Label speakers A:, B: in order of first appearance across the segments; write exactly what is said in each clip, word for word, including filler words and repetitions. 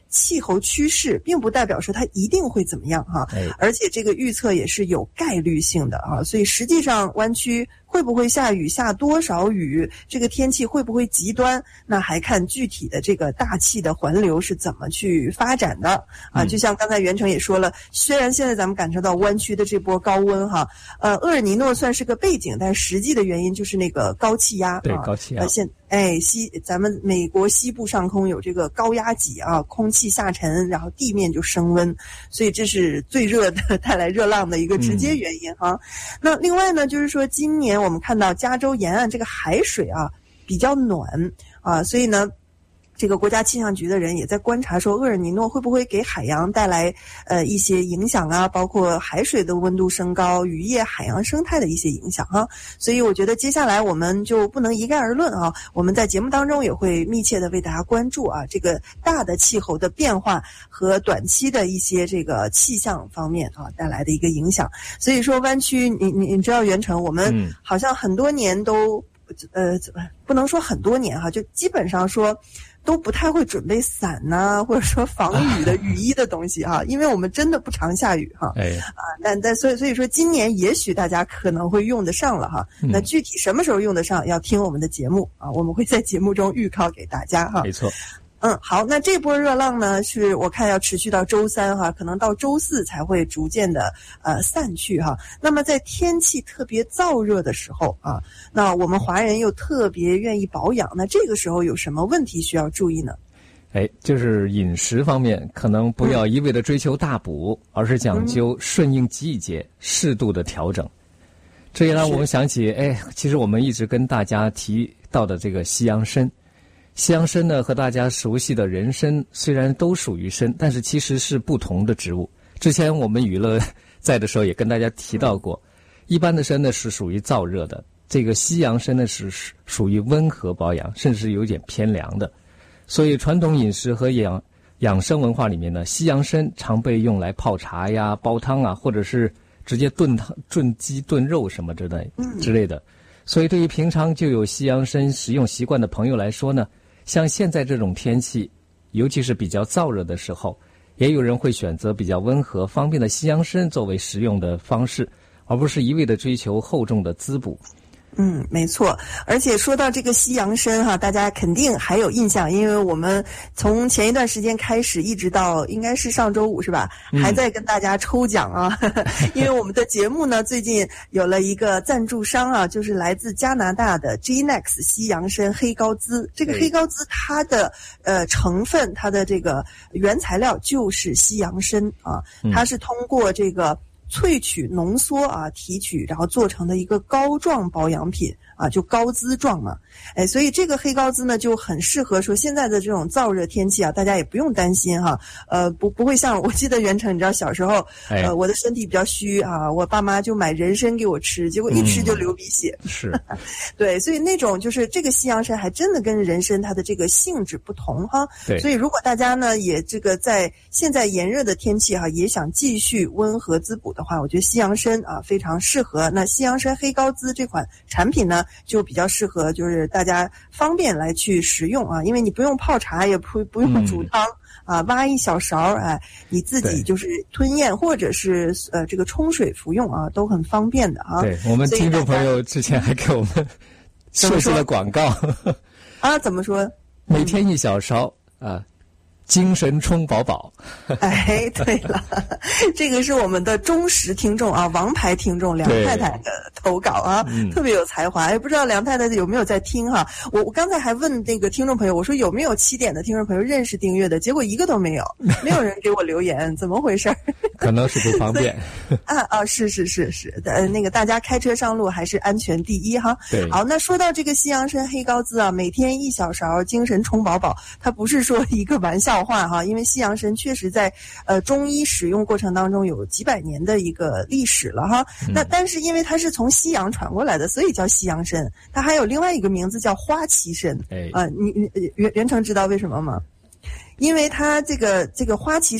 A: 气候趋势，并不代表说它一定会怎么样哈。而且这个预测也是有概率性的啊，所以实际上湾区会不会下雨，下多少雨，这个天气会不会极端，那还看具体的这个大气的环流是怎么去发展的啊。就像刚才袁成也说了，虽然现在咱们感受到湾区的这波高温哈，呃，厄尔尼诺算是个背景，但实际的原因就是那个高气压，
B: 对，高气压。
A: 呃，现哎西咱们美国西部上空有这个高压脊啊，空气下沉，然后地面就升温，所以这是最热的带来热浪的一个直接原因哈。嗯、那另外呢，就是说今年我们看到加州沿岸这个海水啊比较暖啊，所以呢，这个国家气象局的人也在观察说，厄尔尼诺会不会给海洋带来呃一些影响啊，包括海水的温度升高、渔业、海洋生态的一些影响啊。所以我觉得接下来我们就不能一概而论啊，我们在节目当中也会密切的为大家关注啊这个大的气候的变化和短期的一些这个气象方面啊带来的一个影响。所以说湾区，你你你知道袁成，我们好像很多年都呃不能说很多年哈、啊，就基本上说。都不太会准备伞呐、啊，或者说防雨的雨衣的东西哈、啊，因为我们真的不常下雨哈。哎啊，但但所以所以说今年也许大家可能会用得上了哈。嗯、那具体什么时候用得上，要听我们的节目啊，我们会在节目中预告给大家哈。
B: 没错。
A: 嗯，好，那这波热浪呢，是我看要持续到周三哈，可能到周四才会逐渐的呃散去哈。那么在天气特别燥热的时候啊，那我们华人又特别愿意保养，那这个时候有什么问题需要注意呢？
B: 哎，就是饮食方面，可能不要一味的追求大补，嗯、而是讲究顺应季节，适度的调整。这也让我们想起，哎，其实我们一直跟大家提到的这个西洋参。西洋参呢，和大家熟悉的人参虽然都属于参，但是其实是不同的植物。之前我们娱乐在的时候也跟大家提到过，一般的参呢是属于燥热的，这个西洋参呢是属于温和保养，甚至有点偏凉的。所以传统饮食和养养生文化里面呢，西洋参常被用来泡茶呀、煲汤啊，或者是直接炖汤、炖鸡、炖肉什么之类之类的。所以对于平常就有西洋参食用习惯的朋友来说呢，像现在这种天气，尤其是比较燥热的时候，也有人会选择比较温和方便的西洋参作为食用的方式，而不是一味的追求厚重的滋补。
A: 嗯，没错。而且说到这个西洋参哈，大家肯定还有印象，因为我们从前一段时间开始，一直到应该是上周五是吧，还在跟大家抽奖啊。嗯、因为我们的节目呢，最近有了一个赞助商啊，就是来自加拿大的 G N E X 西洋参黑高滋。这个黑高滋它的呃成分，它的这个原材料就是西洋参啊，它是通过这个。萃取、浓缩啊、提取，然后做成的一个膏状保养品啊，就膏滋状嘛。哎，所以这个黑膏滋呢就很适合说现在的这种燥热天气啊，大家也不用担心哈。呃，不不会像我记得袁成，你知道小时候，呃，我的身体比较虚啊，我爸妈就买人参给我吃，结果一吃就流鼻血。
B: 嗯、是，
A: 对，所以那种就是这个西洋参还真的跟人参它的这个性质不同哈。对，所以如果大家呢也这个在现在炎热的天气哈，也想继续温和滋补的话，我觉得西洋参啊非常适合。那西洋参黑膏滋这款产品呢，就比较适合就是大家方便来去食用啊，因为你不用泡茶，也不不用煮汤、嗯、啊，挖一小勺，哎，你自己就是吞咽或者是呃这个冲水服用啊，都很方便的啊。
B: 对，我们听众朋友之前还给我们设置了广告
A: 啊，怎么说？
B: 每天一小勺啊。精神充饱饱。
A: 哎，对了，这个是我们的忠实听众啊，王牌听众梁太太的投稿啊，特别有才华。也不知道梁太太有没有在听哈？我我刚才还问那个听众朋友，我说有没有七点的听众朋友认识订阅的？结果一个都没有，没有人给我留言，怎么回事？
B: 可能是不方便。
A: 啊啊，是是是是，呃，那个大家开车上路还是安全第一哈。
B: 对。
A: 好，那说到这个西洋参黑膏滋啊，每天一小勺，精神充饱饱，它不是说一个玩笑话哈，因为西洋参确实在呃中医使用过程当中有几百年的一个历史了哈。嗯、那但是因为它是从西洋传过来的，所以叫西洋参。它还有另外一个名字叫花旗参。啊、呃，你你袁袁成知道为什么吗？因为它这个这个花旗参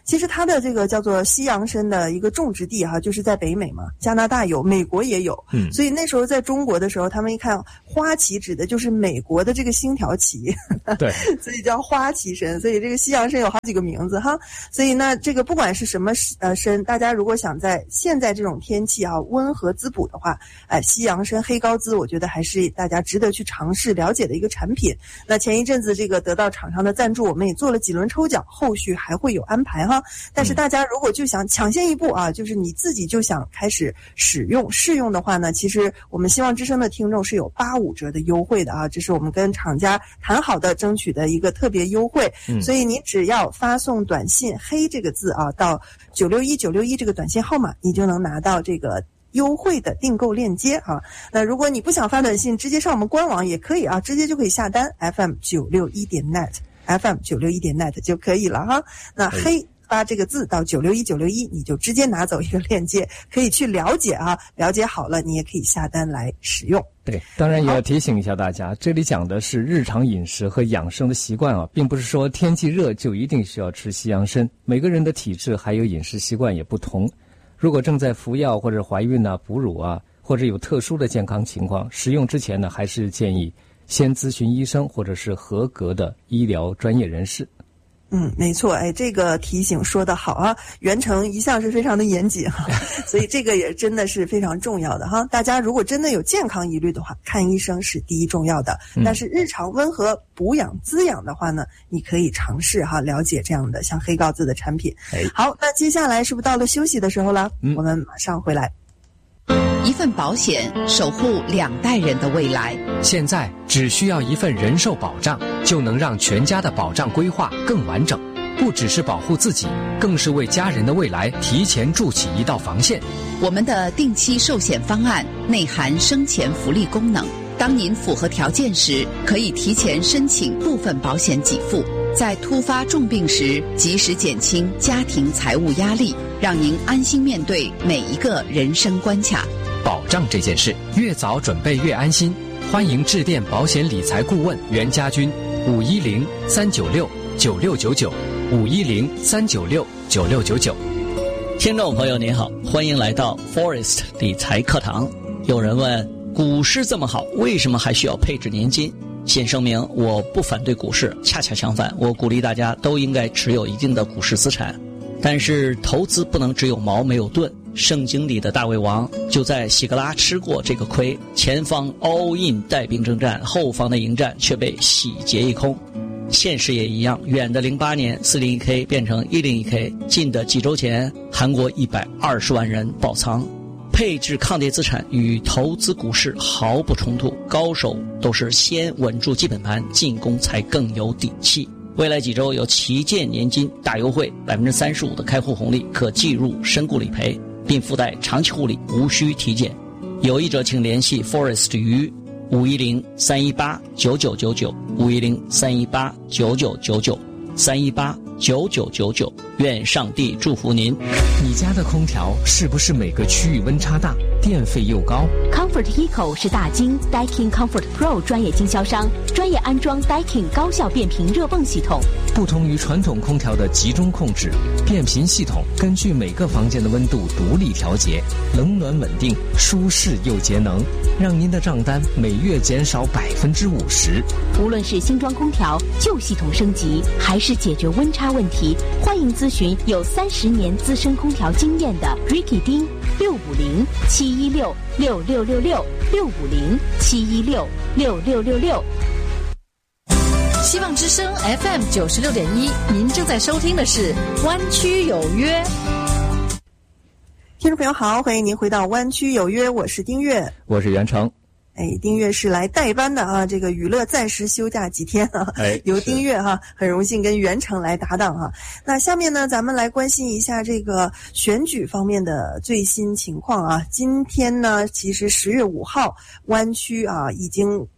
A: 其实它的这个叫做西洋参的一个种植地哈、啊，就是在北美嘛，加拿大有，美国也有。嗯，所以那时候在中国的时候，他们一看花旗指的就是美国的这个星条旗，
B: 对，
A: 所以叫花旗参。所以这个西洋参有好几个名字哈。所以呢，这个不管是什么呃参，大家如果想在现在这种天气啊温和滋补的话，哎、呃，西洋参黑高滋，我觉得还是大家值得去尝试了解的一个产品。那前一阵子这个得到厂商的赞助，我们也做了几轮抽奖，后续还会有安排哈。但是大家如果就想抢先一步啊，就是你自己就想开始使用试用的话呢，其实我们希望之声的听众是有八五折的优惠的啊，这是我们跟厂家谈好的争取的一个特别优惠。嗯，所以你只要发送短信黑这个字啊到九六一九六一这个短信号码，你就能拿到这个优惠的订购链接啊。那如果你不想发短信，直接上我们官网也可以啊，直接就可以下单 F M 九六一点 net F M 九六一点 net 就可以了哈。那黑发这个字到九六一九六一，你就直接拿走一个链接，可以去了解啊，了解好了你也可以下单来使用。
B: 对，当然也要提醒一下大家，这里讲的是日常饮食和养生的习惯啊，并不是说天气热就一定需要吃西洋参，每个人的体质还有饮食习惯也不同。如果正在服药或者怀孕啊、哺乳啊，或者有特殊的健康情况，食用之前呢，还是建议先咨询医生或者是合格的医疗专业人士。
A: 嗯，没错，哎，这个提醒说得好啊，袁成一向是非常的严谨哈，所以这个也真的是非常重要的哈。大家如果真的有健康疑虑的话，看医生是第一重要的。但是日常温和补养滋养的话呢，你可以尝试哈了解这样的像黑高滋的产品。好，那接下来是不是到了休息的时候了？嗯，我们马上回来。
C: 一份保险守护两代人的未来。
D: 现在只需要一份人寿保障，就能让全家的保障规划更完整，不只是保护自己，更是为家人的未来提前筑起一道防线。
C: 我们的定期寿险方案内含生前福利功能，当您符合条件时，可以提前申请部分保险给付，在突发重病时及时减轻家庭财务压力，让您安心面对每一个人生关卡。
D: 保障这件事，越早准备越安心。欢迎致电保险理财顾问袁家军，五一零三九六九六九九，五一零三九六九六九九。
E: 听众朋友您好，欢迎来到 Forest 理财课堂。有人问，股市这么好，为什么还需要配置年金？先声明，我不反对股市，恰恰相反，我鼓励大家都应该持有一定的股市资产。但是投资不能只有矛没有盾，圣经里的大卫王就在喜格拉吃过这个亏，前方 all in 带兵征战，后方的迎战却被洗劫一空。现实也一样，远的零八年 四零一 K 变成一零一 K， 近的几周前韩国一百二十万人爆仓。配置抗跌资产与投资股市毫不冲突，高手都是先稳住基本盘，进攻才更有底气。未来几周有旗舰年金大优惠， 百分之三十五 的开户红利可计入身故理赔，并附带长期护理，无需体检。有意者请联系 Forest 于五一零三一八九九九九，五一零三一八九九九九，三一八九九九九。愿上帝祝福您。
D: 你家的空调是不是每个区域温差大，电费又高？
F: Comfort Eco 是大金 Daikin Comfort Pro 专业经销商，专业安装 Daikin 高效变频热泵系统。
D: 不同于传统空调的集中控制，变频系统根据每个房间的温度独立调节，冷暖稳定，舒适又节能，让您的账单每月减少百分之五十。
F: 无论是新装空调、旧系统升级，还是解决温差问题，欢迎咨询有三十年资深空调经验的 Ricky 丁六五零七一六六六六六六五零七一六六六六六。
G: 希望之声 F M 九十六点一，您正在收听的是湾区有约。
A: 听众朋友好，欢迎您回到湾区有约，我是丁月，
B: 我是袁成。
A: 哎，丁月是来代班的啊，这个娱乐暂时休假几天啊，
B: 哎，
A: 由丁月哈、啊，很荣幸跟袁成来搭档啊。那下面呢，咱们来关心一下这个选举方面的最新情况啊。今天呢，其实十月五号，湾区啊已经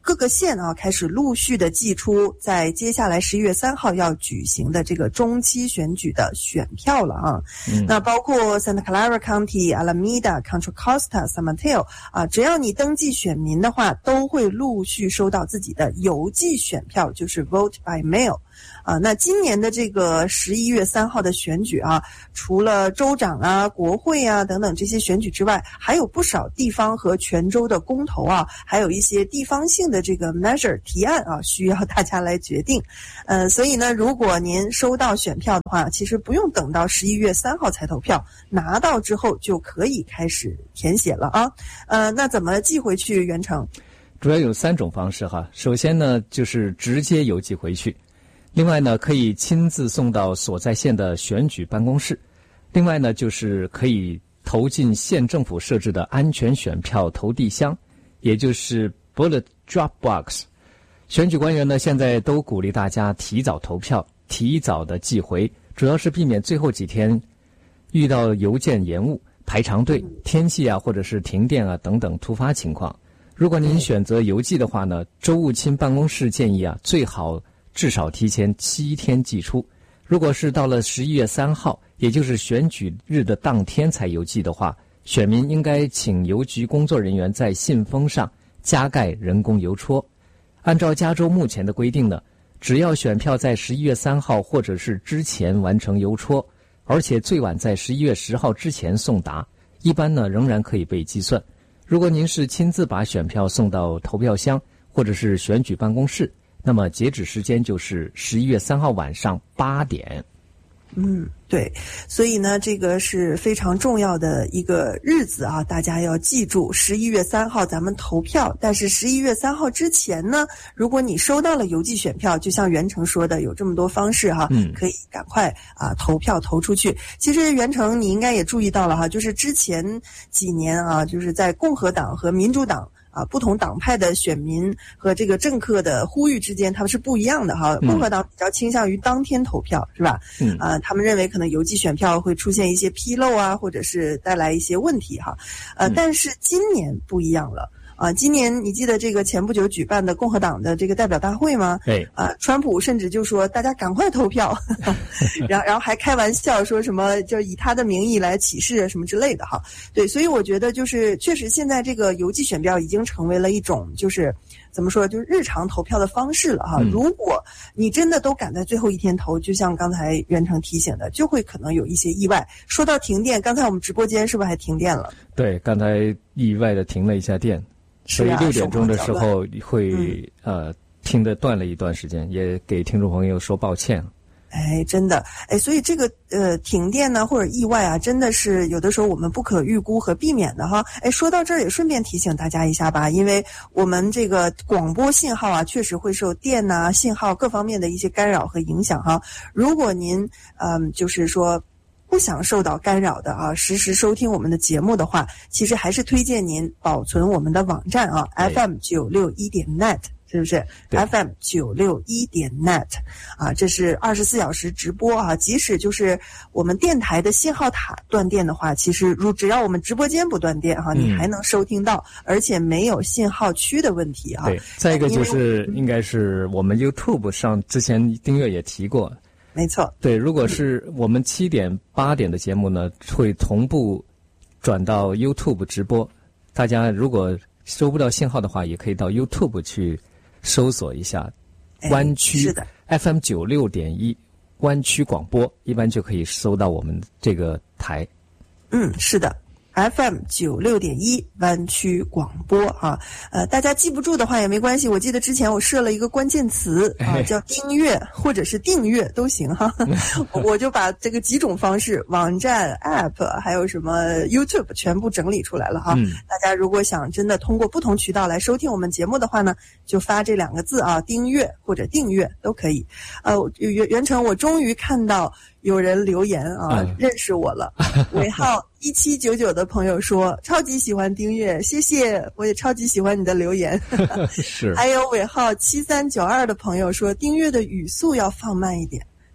A: 各个县啊开始陆续的寄出在接下来十一月三号要举行的这个中期选举的选票了啊。嗯、那包括 Santa Clara County、Alameda、Contra Costa、San Mateo 啊，只要你登记选民的话，都会陆续收到自己的邮寄选票，就是 vote by mail。啊，那今年的这个十一月三号的选举啊，除了州长啊、国会啊等等这些选举之外，还有不少地方和全州的公投啊，还有一些地方性的这个 measure 提案啊，需要大家来决定。呃，所以呢，如果您收到选票的话，其实不用等到十一月三号才投票，拿到之后就可以开始填写了啊。呃，那怎么寄回去袁成？
B: 主要有三种方式哈。首先呢，就是直接邮寄回去。另外呢，可以亲自送到所在县的选举办公室。另外呢，就是可以投进县政府设置的安全选票投递箱，也就是 ballot drop box。选举官员呢，现在都鼓励大家提早投票，提早的寄回，主要是避免最后几天遇到邮件延误、排长队、天气啊，或者是停电啊等等突发情况。如果您选择邮寄的话呢，州务卿办公室建议啊，最好至少提前七天寄出。如果是到了十一月三号，也就是选举日的当天才邮寄的话，选民应该请邮局工作人员在信封上加盖人工邮戳。按照加州目前的规定呢，只要选票在十一月三号或者是之前完成邮戳，而且最晚在十一月十号之前送达，一般呢仍然可以被计算。如果您是亲自把选票送到投票箱或者是选举办公室，那么截止时间就是十一月三号晚上八点。
A: 嗯，对，所以呢，这个是非常重要的一个日子啊，大家要记住，十一月三号咱们投票。但是十一月三号之前呢，如果你收到了邮寄选票，就像袁成说的，有这么多方式哈、啊，嗯，可以赶快啊投票投出去。其实袁成你应该也注意到了哈，就是之前几年啊，就是在共和党和民主党啊，不同党派的选民和这个政客的呼吁之间，他们是不一样的哈。共和党比较倾向于当天投票，是吧？嗯，啊，他们认为可能邮寄选票会出现一些纰漏啊，或者是带来一些问题哈。呃，但是今年不一样了。啊，今年你记得这个前不久举办的共和党的这个代表大会吗？对，啊，川普甚至就说大家赶快投票，然后然后还开玩笑说什么就以他的名义来起誓什么之类的哈。对，所以我觉得就是确实现在这个邮寄选票已经成为了一种就是怎么说，就是日常投票的方式了哈。嗯、如果你真的都赶在最后一天投，就像刚才袁成提醒的，就会可能有一些意外。说到停电，刚才我们直播间是不是还停电了？
B: 对，刚才意外的停了一下电。所以六点钟的时候会、嗯、呃听得断了一段时间，也给听众朋友说抱歉。
A: 哎，真的，哎，所以这个呃停电呢或者意外啊，真的是有的时候我们不可预估和避免的哈。哎，说到这儿也顺便提醒大家一下吧，因为我们这个广播信号啊，确实会受电呐、啊、信号各方面的一些干扰和影响哈。如果您嗯、呃、就是说不想受到干扰的啊，实时收听我们的节目的话，其实还是推荐您保存我们的网站啊 ，F M 九六一点 net， 是不是 ？F M 九六一点 net 啊，这是二十四小时直播啊。即使就是我们电台的信号塔断电的话，其实如只要我们直播间不断电哈、啊，你还能收听到，嗯、而且没有信号区的问题啊。
B: 对，再一个就是应该是我们 YouTube 上之前丁月也提过。
A: 没错，
B: 对，如果是我们七点八点的节目呢，会同步转到 YouTube 直播。大家如果收不到信号的话，也可以到 YouTube 去搜索一下湾区、哎、是的 F M 九六点一湾区广播，一般就可以搜到我们这个台。
A: 嗯，是的。F M 九六点一湾区广播啊，呃，大家记不住的话也没关系。我记得之前我设了一个关键词啊，叫订阅或者是订阅都行哈。我就把这个几种方式，网站、App 还有什么 YouTube 全部整理出来了哈。嗯、大家如果想真的通过不同渠道来收听我们节目的话呢，就发这两个字啊，订阅或者订阅都可以。呃，袁袁成，我终于看到有人留言啊，嗯、认识我了，尾号一七九九的朋友说超级喜欢订阅，谢谢，我也超级喜欢你的留言。
B: 是。
A: 还有尾号七三九二的朋友说订阅的语速要放慢一点。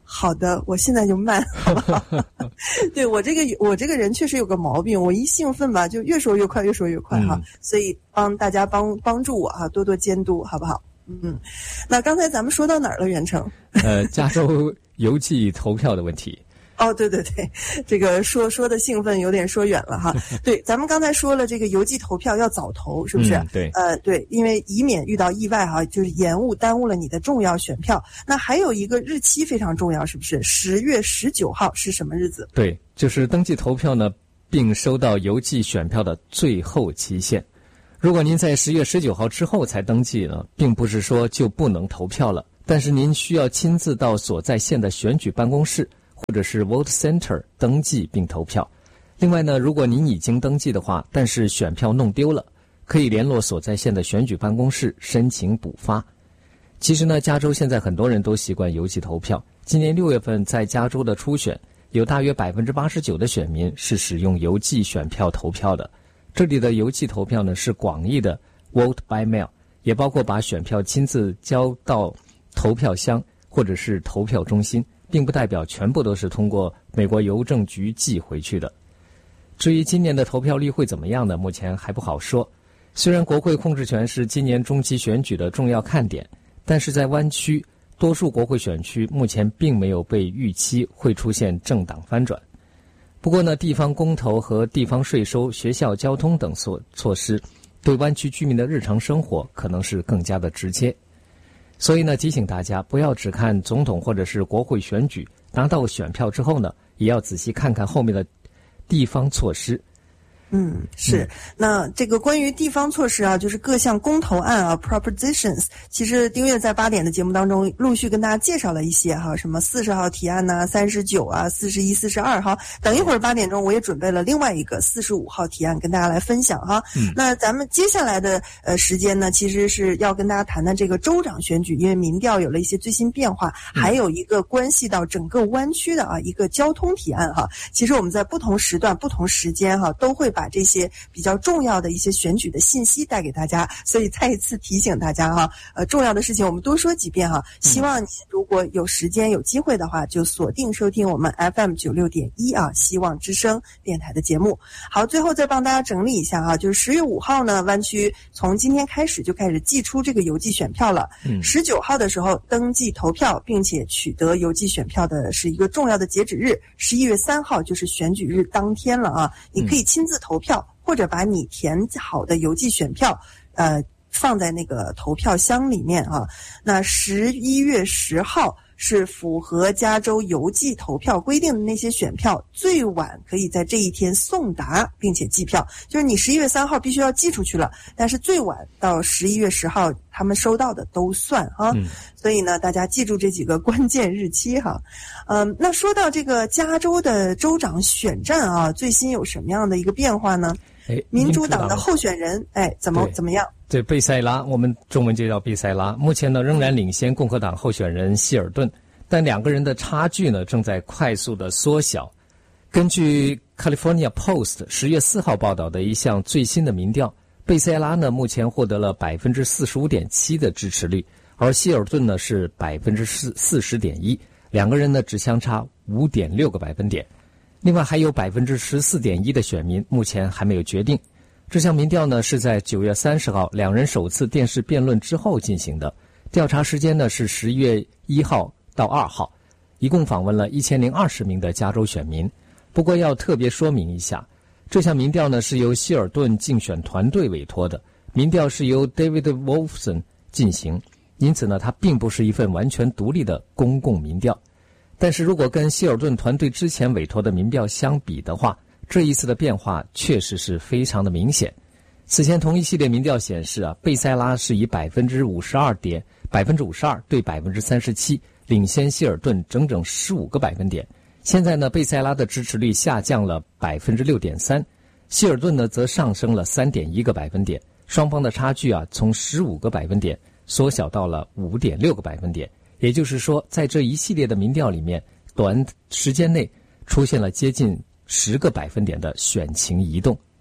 A: 好的，我现在就慢，好不好？对，我这个我这个人确实有个毛病，我一兴奋吧，就越说越快，越说越快哈。嗯、所以帮大家帮帮助我哈，多多监督，好不好？嗯，那刚才咱们说到哪儿了，袁成？
B: 呃，加州邮寄投票的问题。
A: 哦，对对对，这个说说的兴奋有点说远了哈。对，咱们刚才说了，这个邮寄投票要早投，是不是？
B: 嗯、对，
A: 呃，对，因为以免遇到意外哈，就是延误耽误了你的重要选票。那还有一个日期非常重要，是不是？十月十九号是什么日子？
B: 对，就是登记投票呢，并收到邮寄选票的最后期限。如果您在十月十九号之后才登记呢，并不是说就不能投票了，但是您需要亲自到所在县的选举办公室或者是 Vote Center 登记并投票。另外呢，如果您已经登记的话，但是选票弄丢了，可以联络所在县的选举办公室申请补发。其实呢，加州现在很多人都习惯邮寄投票。今年六月份在加州的初选，有大约 百分之八十九 的选民是使用邮寄选票投票的。这里的邮寄投票呢是广义的 Vote by Mail， 也包括把选票亲自交到投票箱或者是投票中心，并不代表全部都是通过美国邮政局寄回去的。至于今年的投票率会怎么样呢？目前还不好说。虽然国会控制权是今年中期选举的重要看点，但是在湾区多数国会选区目前并没有被预期会出现政党翻转。不过呢，地方公投和地方税收、学校交通等措措施对湾区居民的日常生活可能是更加的直接。所以呢，提醒大家不要只看总统或者是国会选举，拿到选票之后呢，也要仔细看看后面的地方措施。
A: 嗯，是。嗯、那这个关于地方措施啊，就是各项公投案啊 ，propositions， 其实丁月在八点的节目当中陆续跟大家介绍了一些哈，什么四十号提案呐、啊、三十九啊、四十一、四十二哈。等一会儿八点钟我也准备了另外一个四十五号提案跟大家来分享哈。嗯、那咱们接下来的呃时间呢，其实是要跟大家谈谈这个州长选举，因为民调有了一些最新变化，嗯、还有一个关系到整个湾区的啊一个交通提案哈。其实我们在不同时段、不同时间哈，都会把这些比较重要的一些选举的信息带给大家，所以再一次提醒大家哈，呃，重要的事情我们多说几遍哈。希望您如果有时间有机会的话，就锁定收听我们 F M 九十六点一 啊，希望之声电台的节目。好，最后再帮大家整理一下啊，就是十月五号呢，湾区从今天开始就开始寄出这个邮寄选票了。嗯，十九号的时候登记投票，并且取得邮寄选票的是一个重要的截止日，十一月三号就是选举日当天了啊，你可以亲自投票。嗯，或者把你填好的邮寄选票，呃，放在那个投票箱里面啊。那十一月十号是符合加州邮寄投票规定的那些选票，最晚可以在这一天送达并且计票。就是你十一月三号必须要寄出去了，但是最晚到十一月十号他们收到的都算哈。嗯、所以呢，大家记住这几个关键日期哈。嗯，那说到这个加州的州长选战啊，最新有什么样的一个变化呢？
B: 哎，
A: 民主党的候选人，哎，怎么怎么样？
B: 对，贝塞拉，我们中文就叫贝塞拉，目前呢仍然领先共和党候选人希尔顿，但两个人的差距呢正在快速的缩小。根据 California Post 十月四号报道的一项最新的民调，贝塞拉呢目前获得了 百分之四十五点七 的支持率，而希尔顿呢是 百分之四十点一， 两个人呢只相差 五点六个百分点。另外还有 百分之十四点一 的选民目前还没有决定。这项民调呢是在九月三十号两人首次电视辩论之后进行的，调查时间呢是十月一号到二号，一共访问了一千零二十名的加州选民。不过要特别说明一下，这项民调呢是由希尔顿竞选团队委托的，民调是由 David Wolfson 进行，因此呢它并不是一份完全独立的公共民调。但是如果跟希尔顿团队之前委托的民调相比的话，这一次的变化确实是非常的明显。此前同一系列民调显示啊，贝塞拉是以百分之五十二点百分之五十二对百分之三十七领先希尔顿整整十五个百分点。现在呢，贝塞拉的支持率下降了百分之六点三，希尔顿呢则上升了三点一个百分点，双方的差距啊从十五个百分点缩小到了五点六个百分点。也就是说，在这一系列的民调里面，短时间内出现了接近十个百分点的选情移动。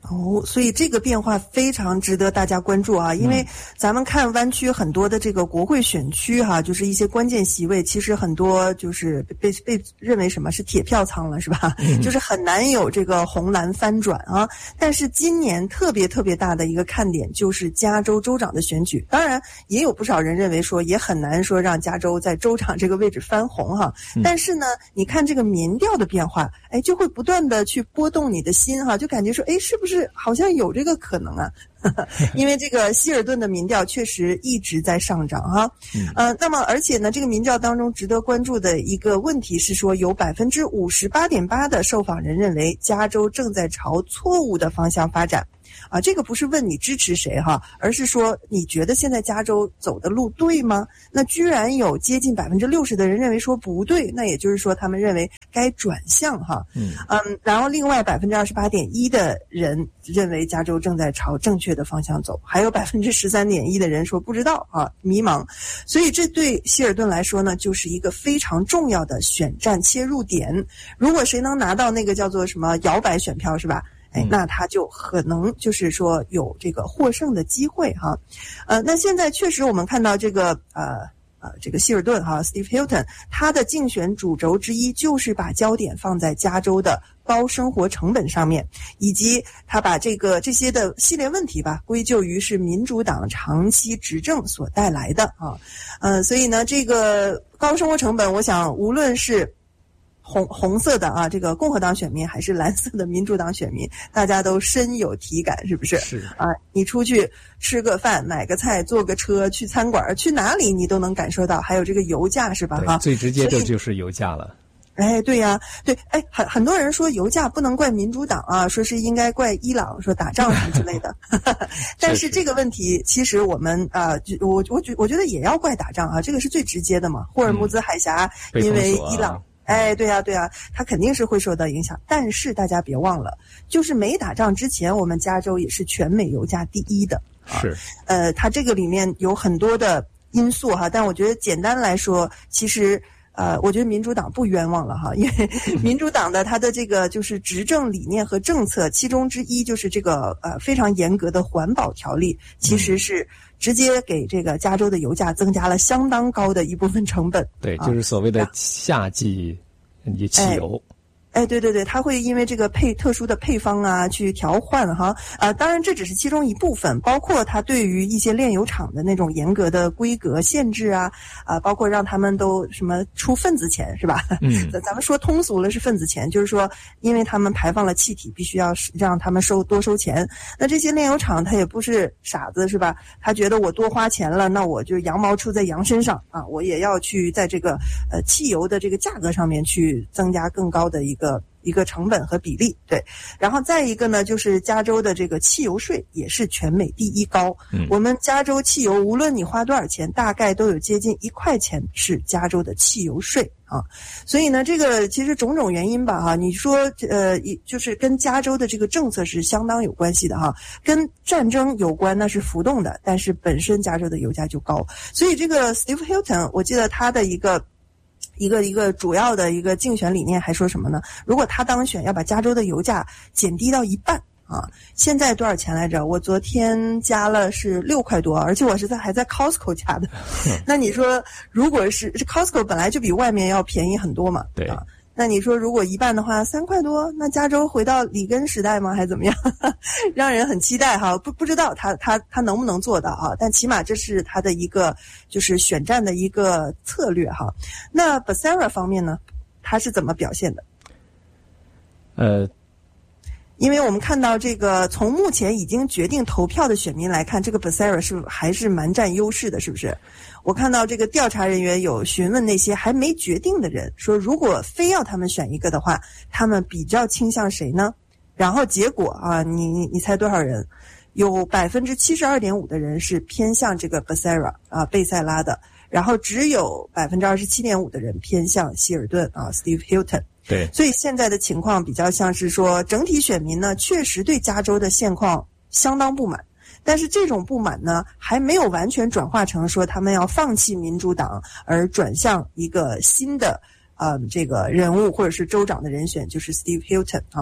A: 哦，所以这个变化非常值得大家关注啊！因为咱们看湾区很多的这个国会选区哈、啊，就是一些关键席位，其实很多就是被被认为什么是铁票仓了，是吧？嗯、就是很难有这个红蓝翻转啊。但是今年特别特别大的一个看点就是加州州长的选举，当然也有不少人认为说也很难说让加州在州长这个位置翻红哈、啊。嗯、但是呢，你看这个民调的变化，哎，就会不断的去拨动你的心哈、啊，就感觉说，哎，是不是？是好像有这个可能啊，因为这个希尔顿的民调确实一直在上涨哈、啊，呃，那么而且呢，这个民调当中值得关注的一个问题是说，有百分之五十八点八的受访人认为加州正在朝错误的方向发展。啊，这个不是问你支持谁哈，而是说你觉得现在加州走的路对吗？那居然有接近百分之六十的人认为说不对，那也就是说他们认为该转向哈。嗯嗯，然后另外百分之二十八点一的人认为加州正在朝正确的方向走，还有百分之十三点一的人说不知道啊，迷茫。所以这对希尔顿来说呢，就是一个非常重要的选战切入点。如果谁能拿到那个叫做什么摇摆选票是吧？哎，那他就可能就是说有这个获胜的机会哈，呃，那现在确实我们看到这个呃呃这个希尔顿哈 ，Steve Hilton 他的竞选主轴之一就是把焦点放在加州的高生活成本上面，以及他把这个这些的系列问题吧归咎于是民主党长期执政所带来的啊，呃，所以呢，这个高生活成本，我想无论是红红色的啊，这个共和党选民还是蓝色的民主党选民，大家都深有体感，是不是？是啊，你出去吃个饭、买个菜、坐个车去餐馆，去哪里你都能感受到，还有这个油价是吧？哈，
B: 最直接的就是油价了。
A: 哎，对呀、啊，对，哎，很很多人说油价不能怪民主党啊，说是应该怪伊朗，说打仗什么之类的。但是这个问题，其实我们啊、呃，我我觉我觉得也要怪打仗啊，这个是最直接的嘛。霍尔木兹海峡、嗯、因为伊朗。哎，对呀、啊，对呀、啊，它肯定是会受到影响。但是大家别忘了，就是没打仗之前，我们加州也是全美油价第一的。
B: 是，
A: 啊、呃，它这个里面有很多的因素哈，但我觉得简单来说，其实呃，我觉得民主党不冤枉了哈，因为民主党的它的这个就是执政理念和政策，其中之一就是这个呃非常严格的环保条例，其实是直接给这个加州的油价增加了相当高的一部分成本。
B: 对，就是所谓的夏季汽油。
A: 哎哎，对对对，它会因为这个配特殊的配方啊去调换哈，啊，当然这只是其中一部分，包括它对于一些炼油厂的那种严格的规格限制啊，啊，包括让他们都什么出份子钱是吧？嗯，咱咱们说通俗了是份子钱，就是说因为他们排放了气体，必须要让他们收多收钱。那这些炼油厂他也不是傻子是吧？他觉得我多花钱了，那我就羊毛出在羊身上啊，我也要去在这个呃汽油的这个价格上面去增加更高的一个。一个成本和比例，对，然后再一个呢，就是加州的这个汽油税也是全美第一高。嗯，我们加州汽油无论你花多少钱，大概都有接近一块钱是加州的汽油税啊。所以呢，这个其实种种原因吧，哈，你说呃，就是跟加州的这个政策是相当有关系的哈，跟战争有关那是浮动的，但是本身加州的油价就高，所以这个 Steve Hilton， 我记得他的一个。一个一个主要的一个竞选理念还说什么呢？如果他当选，要把加州的油价减低到一半啊！现在多少钱来着？我昨天加了是六块多，而且我是在还在 Costco 加的。那你说，如果是 Costco 本来就比外面要便宜很多嘛？
B: 对
A: 啊。那你说如果一半的话，三块多，那加州回到里根时代吗？还怎么样？让人很期待哈，不不知道他他他能不能做到啊？但起码这是他的一个就是选战的一个策略哈。那 Becerra 方面呢，他是怎么表现的？
B: 呃。
A: 因为我们看到这个，从目前已经决定投票的选民来看，这个 Becerra 是还是蛮占优势的，是不是？我看到这个调查人员有询问那些还没决定的人，说如果非要他们选一个的话，他们比较倾向谁呢？然后结果啊，你你你猜多少人？有百分之七十二点五的人是偏向这个 Becerra 啊贝塞拉的，然后只有百分之二十七点五的人偏向希尔顿啊 Steve Hilton。
B: 对，
A: 所以现在的情况比较像是说，整体选民呢确实对加州的现况相当不满，但是这种不满呢还没有完全转化成说他们要放弃民主党而转向一个新的呃这个人物或者是州长的人选，就是 Steve Hilton 啊。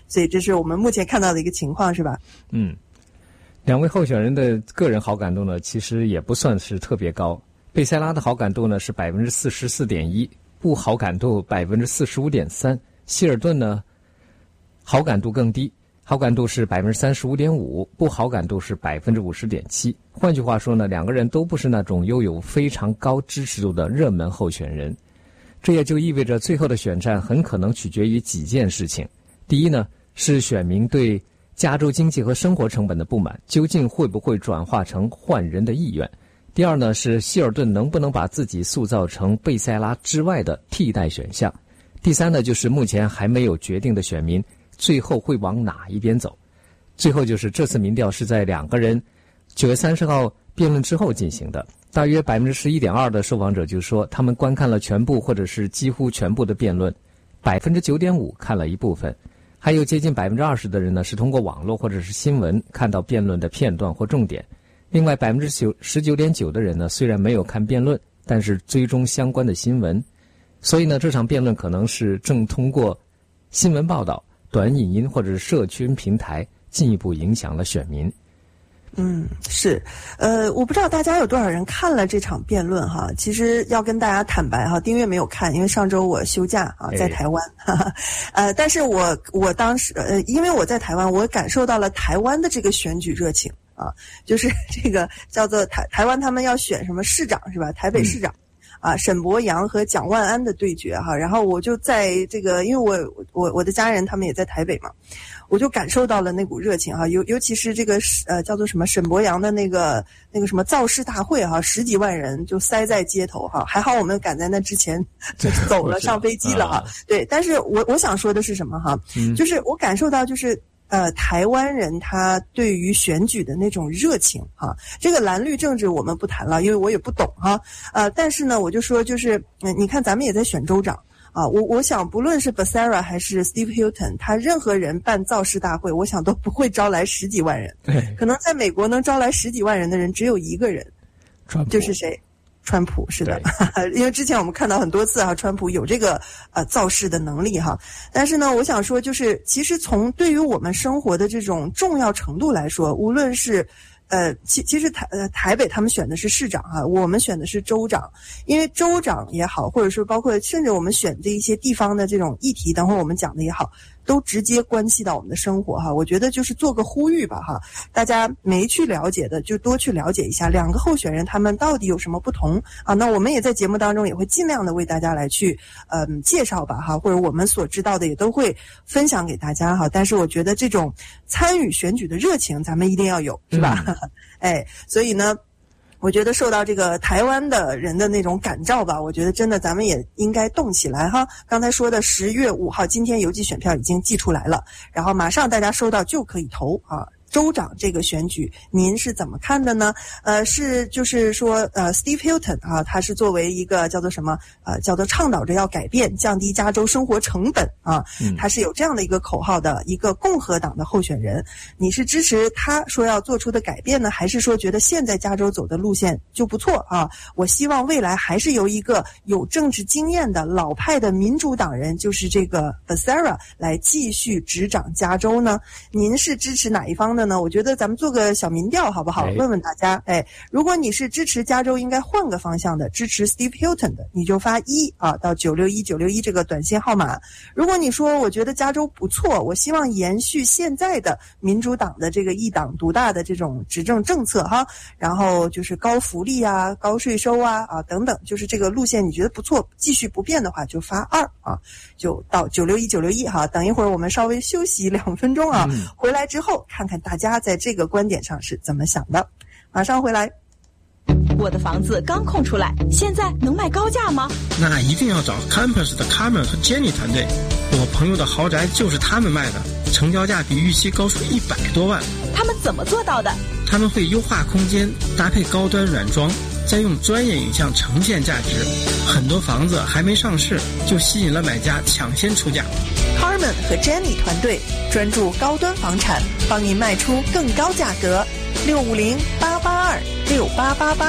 A: 所以这是我们目前看到的一个情况，是吧？
B: 嗯，两位候选人的个人好感度呢，其实也不算是特别高。贝塞拉的好感度呢是百分之四十四点一，不好感度百分之四十五点三。希尔顿呢，好感度更低，好感度是百分之三十五点五，不好感度是百分之五十点七。换句话说呢，两个人都不是那种拥有非常高支持度的热门候选人。这也就意味着最后的选战很可能取决于几件事情。第一呢，是选民对加州经济和生活成本的不满，究竟会不会转化成换人的意愿？第二呢，是希尔顿能不能把自己塑造成贝塞拉之外的替代选项？第三呢，就是目前还没有决定的选民最后会往哪一边走？最后就是这次民调是在两个人九月三十号辩论之后进行的，大约百分之十一点二的受访者就说他们观看了全部或者是几乎全部的辩论，百分之九点五看了一部分，还有接近百分之二十的人呢是通过网络或者是新闻看到辩论的片段或重点。另外百分之九十九点九的人呢，虽然没有看辩论，但是追踪相关的新闻。所以呢，这场辩论可能是正通过新闻报道、短影音或者是社群平台进一步影响了选民。
A: 嗯，是，呃，我不知道大家有多少人看了这场辩论哈。其实要跟大家坦白哈，丁月没有看，因为上周我休假啊，在台湾，哈哈，呃，但是我我当时呃，因为我在台湾，我感受到了台湾的这个选举热情啊，就是这个叫做台台湾他们要选什么市长是吧？台北市长。嗯啊，沈伯洋和蒋万安的对决哈，然后我就在这个，因为我我我的家人他们也在台北嘛，我就感受到了那股热情哈，尤尤其是这个呃叫做什么沈伯洋的那个那个什么造势大会哈，十几万人就塞在街头哈，还好我们赶在那之前就走了上飞机了哈，对，但是我我想说的是什么哈，就是我感受到就是。呃，台湾人他对于选举的那种热情哈、啊，这个蓝绿政治我们不谈了，因为我也不懂哈、啊。呃，但是呢，我就说就是，嗯、呃，你看咱们也在选州长啊，我我想不论是 Becerra 还是 Steve Hilton， 他任何人办造势大会，我想都不会招来十几万人。对，可能在美国能招来十几万人的人只有一个人，就是谁？川普是的，因为之前我们看到很多次啊，川普有这个呃造势的能力哈。但是呢，我想说，就是其实从对于我们生活的这种重要程度来说，无论是呃，其其实台呃台北他们选的是市长哈、啊，我们选的是州长，因为州长也好，或者说包括甚至我们选的一些地方的这种议题，等会儿我们讲的也好。都直接关系到我们的生活哈，我觉得就是做个呼吁吧哈，大家没去了解的就多去了解一下两个候选人他们到底有什么不同啊。那我们也在节目当中也会尽量的为大家来去嗯介绍吧哈，或者我们所知道的也都会分享给大家哈。但是我觉得这种参与选举的热情咱们一定要有，是吧？嗯、哎，所以呢。我觉得受到这个台湾的人的那种感召吧，我觉得真的咱们也应该动起来哈。刚才说的十月五号，今天邮寄选票已经寄出来了，然后马上大家收到就可以投啊。州长这个选举，您是怎么看的呢？呃，是就是说，呃 ，Steve Hilton 啊，他是作为一个叫做什么，呃，叫做倡导着要改变、降低加州生活成本啊，他是有这样的一个口号的一个共和党的候选人。你是支持他说要做出的改变呢，还是说觉得现在加州走的路线就不错啊？我希望未来还是由一个有政治经验的老派的民主党人，就是这个 Becerra 来继续执掌加州呢？您是支持哪一方的呢？我觉得咱们做个小民调好不好？问问大家，哎，如果你是支持加州应该换个方向的，支持 Steve Hilton 的，你就发一啊到九六一九六一这个短信号码。如果你说我觉得加州不错，我希望延续现在的民主党的这个一党独大的这种执政政策哈，然后就是高福利啊、高税收啊啊等等，就是这个路线你觉得不错，继续不变的话就发二啊，就到九六一九六一哈。等一会儿我们稍微休息两分钟啊，嗯、回来之后看看大家在这个观点上是怎么想的。马上回来。
F: 我的房子刚空出来，现在能卖高价吗？
H: 那一定要找 Campus 的 Carmen 和 Jenny 团队，我朋友的豪宅就是他们卖的，成交价比预期高出一百多万。
F: 他们怎么做到的？
H: 他们会优化空间，搭配高端软装，再用专业影像呈现价值。很多房子还没上市，就吸引了买家抢先出价。
A: Carmen 和 Jenny 团队专注高端房产，帮您卖出更高价格。六五零八八二六八八八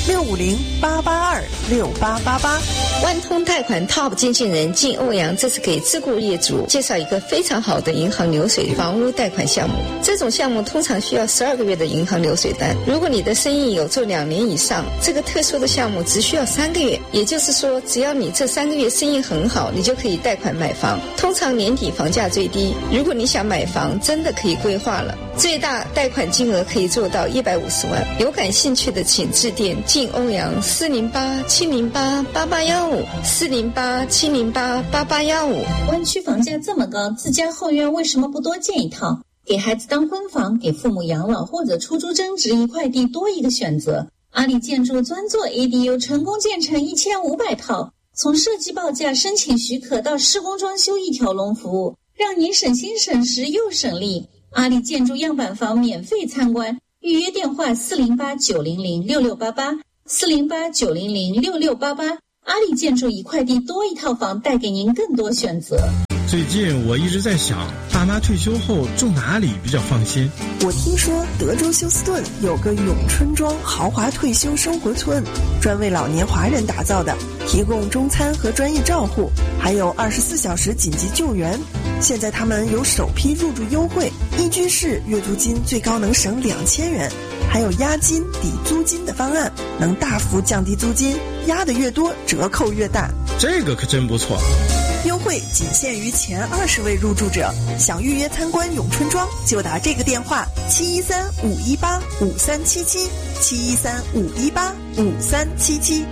A: 六五零八八二六八八八。
I: 万通贷款 Top 经纪人靳欧阳这次给自雇业主介绍一个非常好的银行流水房屋贷款项目。这种项目通常需要十二个月的银行流水单，如果你的生意有做两年以上，这个特殊的项目只需要三个月。也就是说，只要你这三个月生意很好，你就可以贷款买房。通常年底房价最低，如果你想买房，真的可以规划了。最大贷款金额可以做到一百五十万。有感兴趣的请致电靳欧阳四零八七零八八八幺五四零八七零八八八幺五。
J: 湾区房价这么高，自家后院为什么不多建一套？给孩子当婚房，给父母养老或者出租增值，一块地多一个选择。阿里建筑专做 A D U， 成功建成一千五百套，从设计报价、申请许可到施工装修一条龙服务，让您省心省时又省力。阿里建筑样板房免费参观，预约电话四零八九零零六六八八四零八九零零六六八八。阿里建筑一块地多一套房，带给您更多选择。
H: 最近我一直在想，爸妈退休后住哪里比较放心？
A: 我听说德州休斯顿有个永春庄豪华退休生活村，专为老年华人打造的，提供中餐和专业照护，还有二十四小时紧急救援。现在他们有首批入住优惠，一居室月租金最高能省两千元，还有押金抵租金的方案，能大幅降低租金，押的越多折扣越大。
H: 这个可真不错。
A: 优惠仅限于前二十位入住者，想预约参观永春庄就打这个电话七一三五一八五三七七七一三五一八五三七七。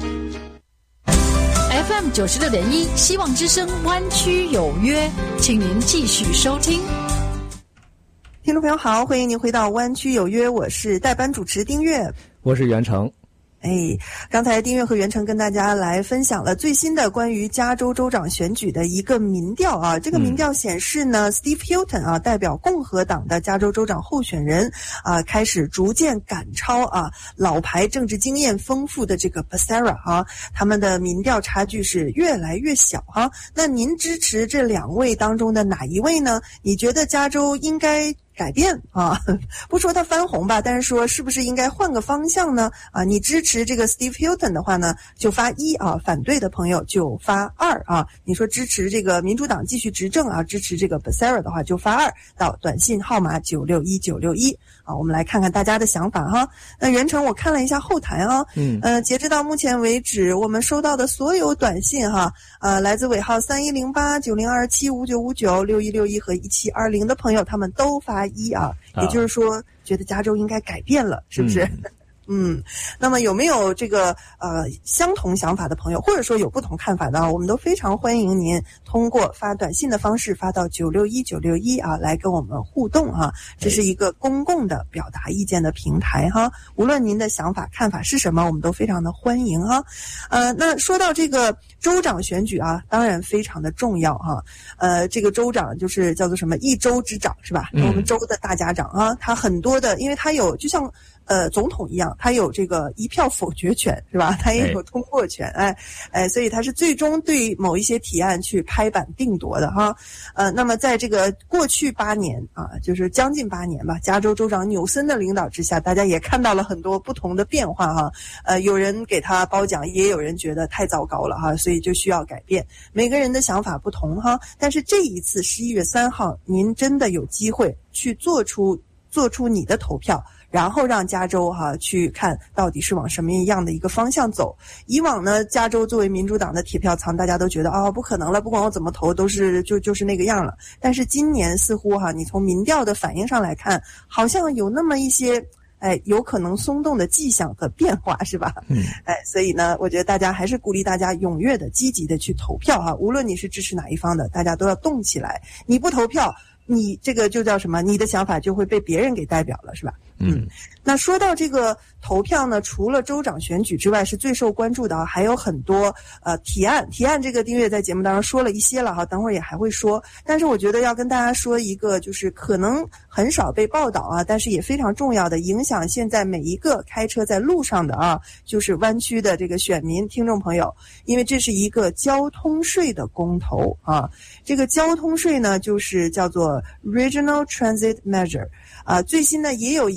G: F M 九十六点一，希望之声湾区有约，请您继续收听。
A: 听众朋友好，欢迎您回到湾区有约，我是代班主持丁月，
B: 我是袁成。
A: 哎，刚才丁月和袁成跟大家来分享了最新的关于加州州长选举的一个民调啊。这个民调显示呢、嗯、Steve Hilton 啊，代表共和党的加州州长候选人啊，开始逐渐赶超啊老牌政治经验丰富的这个 Becerra 啊，他们的民调差距是越来越小啊。那您支持这两位当中的哪一位呢？你觉得加州应该改变啊，不说它翻红吧，但是说是不是应该换个方向呢？啊，你支持这个 Steve Hilton 的话呢，就发一啊，反对的朋友就发二啊。你说支持这个民主党继续执政啊，支持这个 Becerra 的话就发二到短信号码九六一九六一啊。我们来看看大家的想法哈。那袁成我看了一下后台啊，嗯，呃，截止到目前为止，我们收到的所有短信哈，呃，来自尾号三一零八九零二七五九五九六一六一和一七二零的朋友，他们都发一啊，也就是说觉得加州应该改变了，是不是？嗯嗯，那么有没有这个呃相同想法的朋友，或者说有不同看法的啊，我们都非常欢迎您通过发短信的方式发到九六一九六一啊，来跟我们互动啊。这是一个公共的表达意见的平台哈，无论您的想法看法是什么，我们都非常的欢迎哈。呃，那说到这个州长选举啊，当然非常的重要哈。呃，这个州长就是叫做什么一州之长是吧？嗯、我们州的大家长啊，他很多的，因为他有就像。呃，总统一样，他有这个一票否决权，是吧？他也有通过权，哎，哎，所以他是最终对某一些提案去拍板定夺的哈。呃，那么在这个过去八年啊，就是将近八年吧，加州州长纽森的领导之下，大家也看到了很多不同的变化哈。呃，有人给他褒奖，也有人觉得太糟糕了哈，所以就需要改变。每个人的想法不同哈，但是这一次十一月三号，您真的有机会去做出做出你的投票。然后让加州哈、啊、去看到底是往什么样的一个方向走。以往呢，加州作为民主党的铁票仓，大家都觉得哦不可能了，不管我怎么投都是就就是那个样了。但是今年似乎哈、啊，你从民调的反应上来看，好像有那么一些哎有可能松动的迹象和变化，是吧？嗯，哎，所以呢，我觉得大家还是鼓励大家踊跃的、积极的去投票哈、啊。无论你是支持哪一方的，大家都要动起来。你不投票，你这个就叫什么？你的想法就会被别人给代表了，是吧？嗯，那说到这个投票呢，除了州长选举之外，是最受关注的啊，还有很多呃提案。提案这个丁月在节目当中说了一些了哈，等会儿也还会说。但是我觉得要跟大家说一个，就是可能很少被报道啊，但是也非常重要的，影响现在每一个开车在路上的啊，就是湾区的这个选民听众朋友，因为这是一个交通税的公投啊。这个交通税呢，就是叫做 Regional Transit Measure 啊，最新呢也有一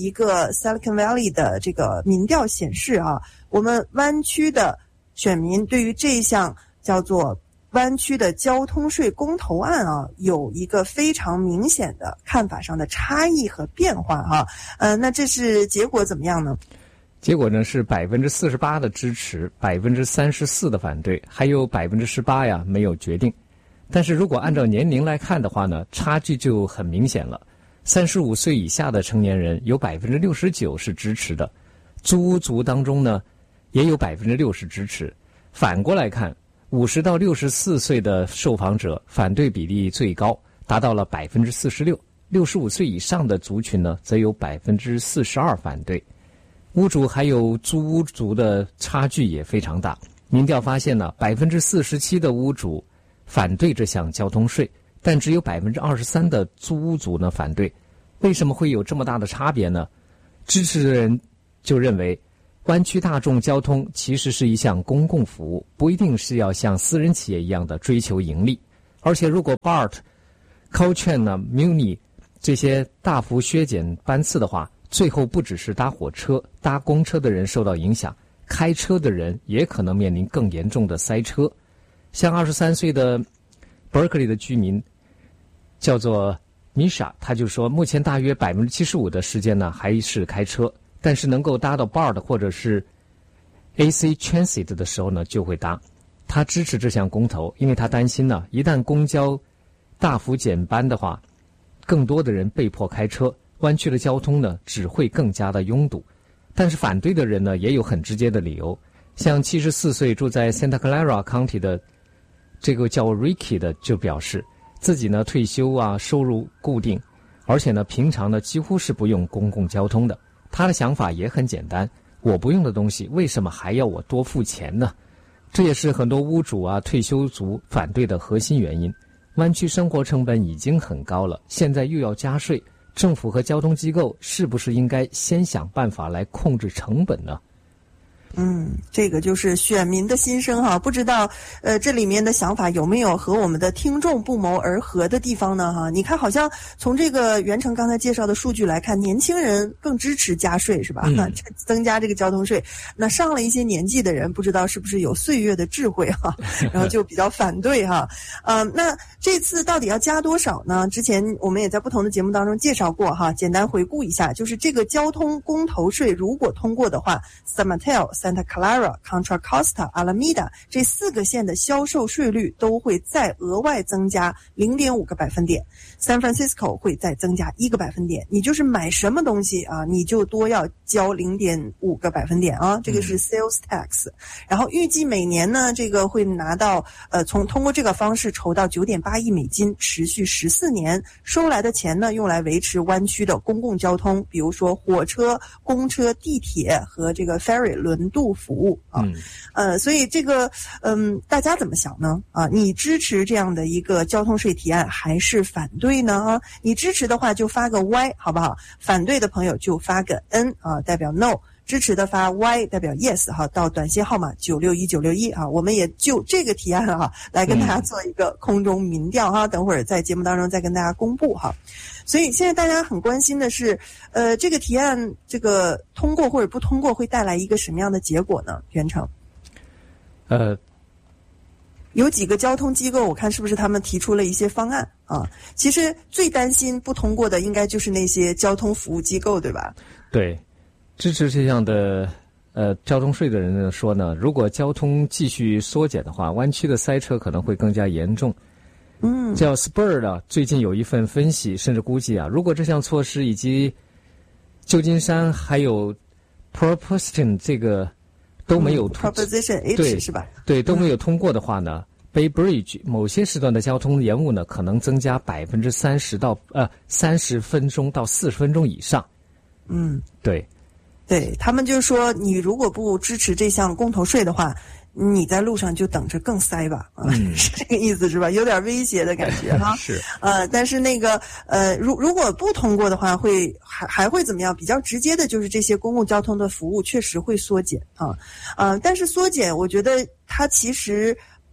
A: 一个 Silicon Valley 的这个民调显示啊，我们湾区的选民对于这项叫做湾区的交通税公投案啊，有一个非常明显的看法上的差异和变化啊。呃，那这是结果怎么样呢？
B: 结果呢是百分之四十八的支持，百分之三十四的反对，还有百分之十八呀没有决定。但是如果按照年龄来看的话呢，差距就很明显了。三十五岁以下的成年人有百分之六十九是支持的，租屋族当中呢也有百分之六十支持。反过来看，五十到六十四岁的受访者反对比例最高，达到了百分之四十六。六十五岁以上的族群呢，则有百分之四十二反对。屋主还有租屋族的差距也非常大。民调发现呢，百分之四十七的屋主反对这项交通税，但只有百分之二十三的租屋族呢反对。为什么会有这么大的差别呢？支持的人就认为，湾区大众交通其实是一项公共服务，不一定是要像私人企业一样的追求盈利。而且如果 B A R T、Caltrain 呢、Muni 这些大幅削减班次的话，最后不只是搭火车、搭公车的人受到影响，开车的人也可能面临更严重的塞车。像二十三岁的 Berkeley 的居民叫做Misha， 他就说，目前大约百分之七十五的时间呢还是开车，但是能够搭到 B A R T 或者是 A C Transit 的时候呢就会搭。他支持这项公投，因为他担心呢，一旦公交大幅减班的话，更多的人被迫开车，湾区的交通呢只会更加的拥堵。但是反对的人呢也有很直接的理由，像七十四岁住在 Santa Clara County 的这个叫 Ricky 的就表示，自己呢退休啊，收入固定，而且呢平常呢几乎是不用公共交通的。他的想法也很简单，我不用的东西为什么还要我多付钱呢？这也是很多屋主啊退休族反对的核心原因。湾区生活成本已经很高了，现在又要加税，政府和交通机构是不是应该先想办法来控制成本呢？
A: 嗯，这个就是选民的心声哈，不知道呃这里面的想法有没有和我们的听众不谋而合的地方呢哈？你看好像从这个袁成刚才介绍的数据来看，年轻人更支持加税是吧？嗯、增加这个交通税。那上了一些年纪的人，不知道是不是有岁月的智慧哈，然后就比较反对哈。嗯、呃，那这次到底要加多少呢？之前我们也在不同的节目当中介绍过哈，简单回顾一下，就是这个交通公投税如果通过的话 ，San Mateo、Santa Clara、Contra Costa、Alameda 这四个县的销售税率都会再额外增加 零点五 个百分点， San Francisco 会再增加一个百分点。你就是买什么东西啊，你就多要交 零点五 个百分点啊，这个是 sales tax。然后预计每年呢，这个会拿到呃，从通过这个方式筹到 九点八亿美金，持续十四年，收来的钱呢用来维持湾区的公共交通，比如说火车、公车、地铁和这个 ferry 轮渡服务啊。嗯、呃，所以这个嗯，大家怎么想呢？啊，你支持这样的一个交通税提案还是反对呢？啊，你支持的话就发个 Y 好不好？反对的朋友就发个 N 啊，代表 No。支持的发 Y 代表 Yes 哈，到短信号码九六一九六一啊，我们也就这个提案哈来跟大家做一个空中民调哈，等会儿在节目当中再跟大家公布哈。所以现在大家很关心的是，呃，这个提案这个通过或者不通过会带来一个什么样的结果呢？袁成，
B: 呃，
A: 有几个交通机构，我看是不是他们提出了一些方案啊？其实最担心不通过的应该就是那些交通服务机构，对吧？
B: 对。支持这样的呃交通税的人呢说呢，如果交通继续缩减的话，湾区的塞车可能会更加严重。
A: 嗯，
B: 叫 Spur 的最近有一份分析，甚至估计啊，如果这项措施以及旧金山还有 Proposition 这个都没有通、
A: 嗯、Proposition H
B: 对
A: 是吧？
B: 对，都没有通过的话呢、嗯、，Bay Bridge 某些时段的交通延误呢，可能增加百分之三十到呃三十分钟到四十分钟以上。
A: 嗯，
B: 对。
A: 对，他们就说，你如果不支持这项公投税的话，你在路上就等着更塞吧，啊，嗯、是这个意思是吧？有点威胁的感觉哈。
B: 是。
A: 呃，但是那个呃，如如果不通过的话，会还还会怎么样？比较直接的就是这些公共交通的服务确实会缩减啊，呃，但是缩减，我觉得它其实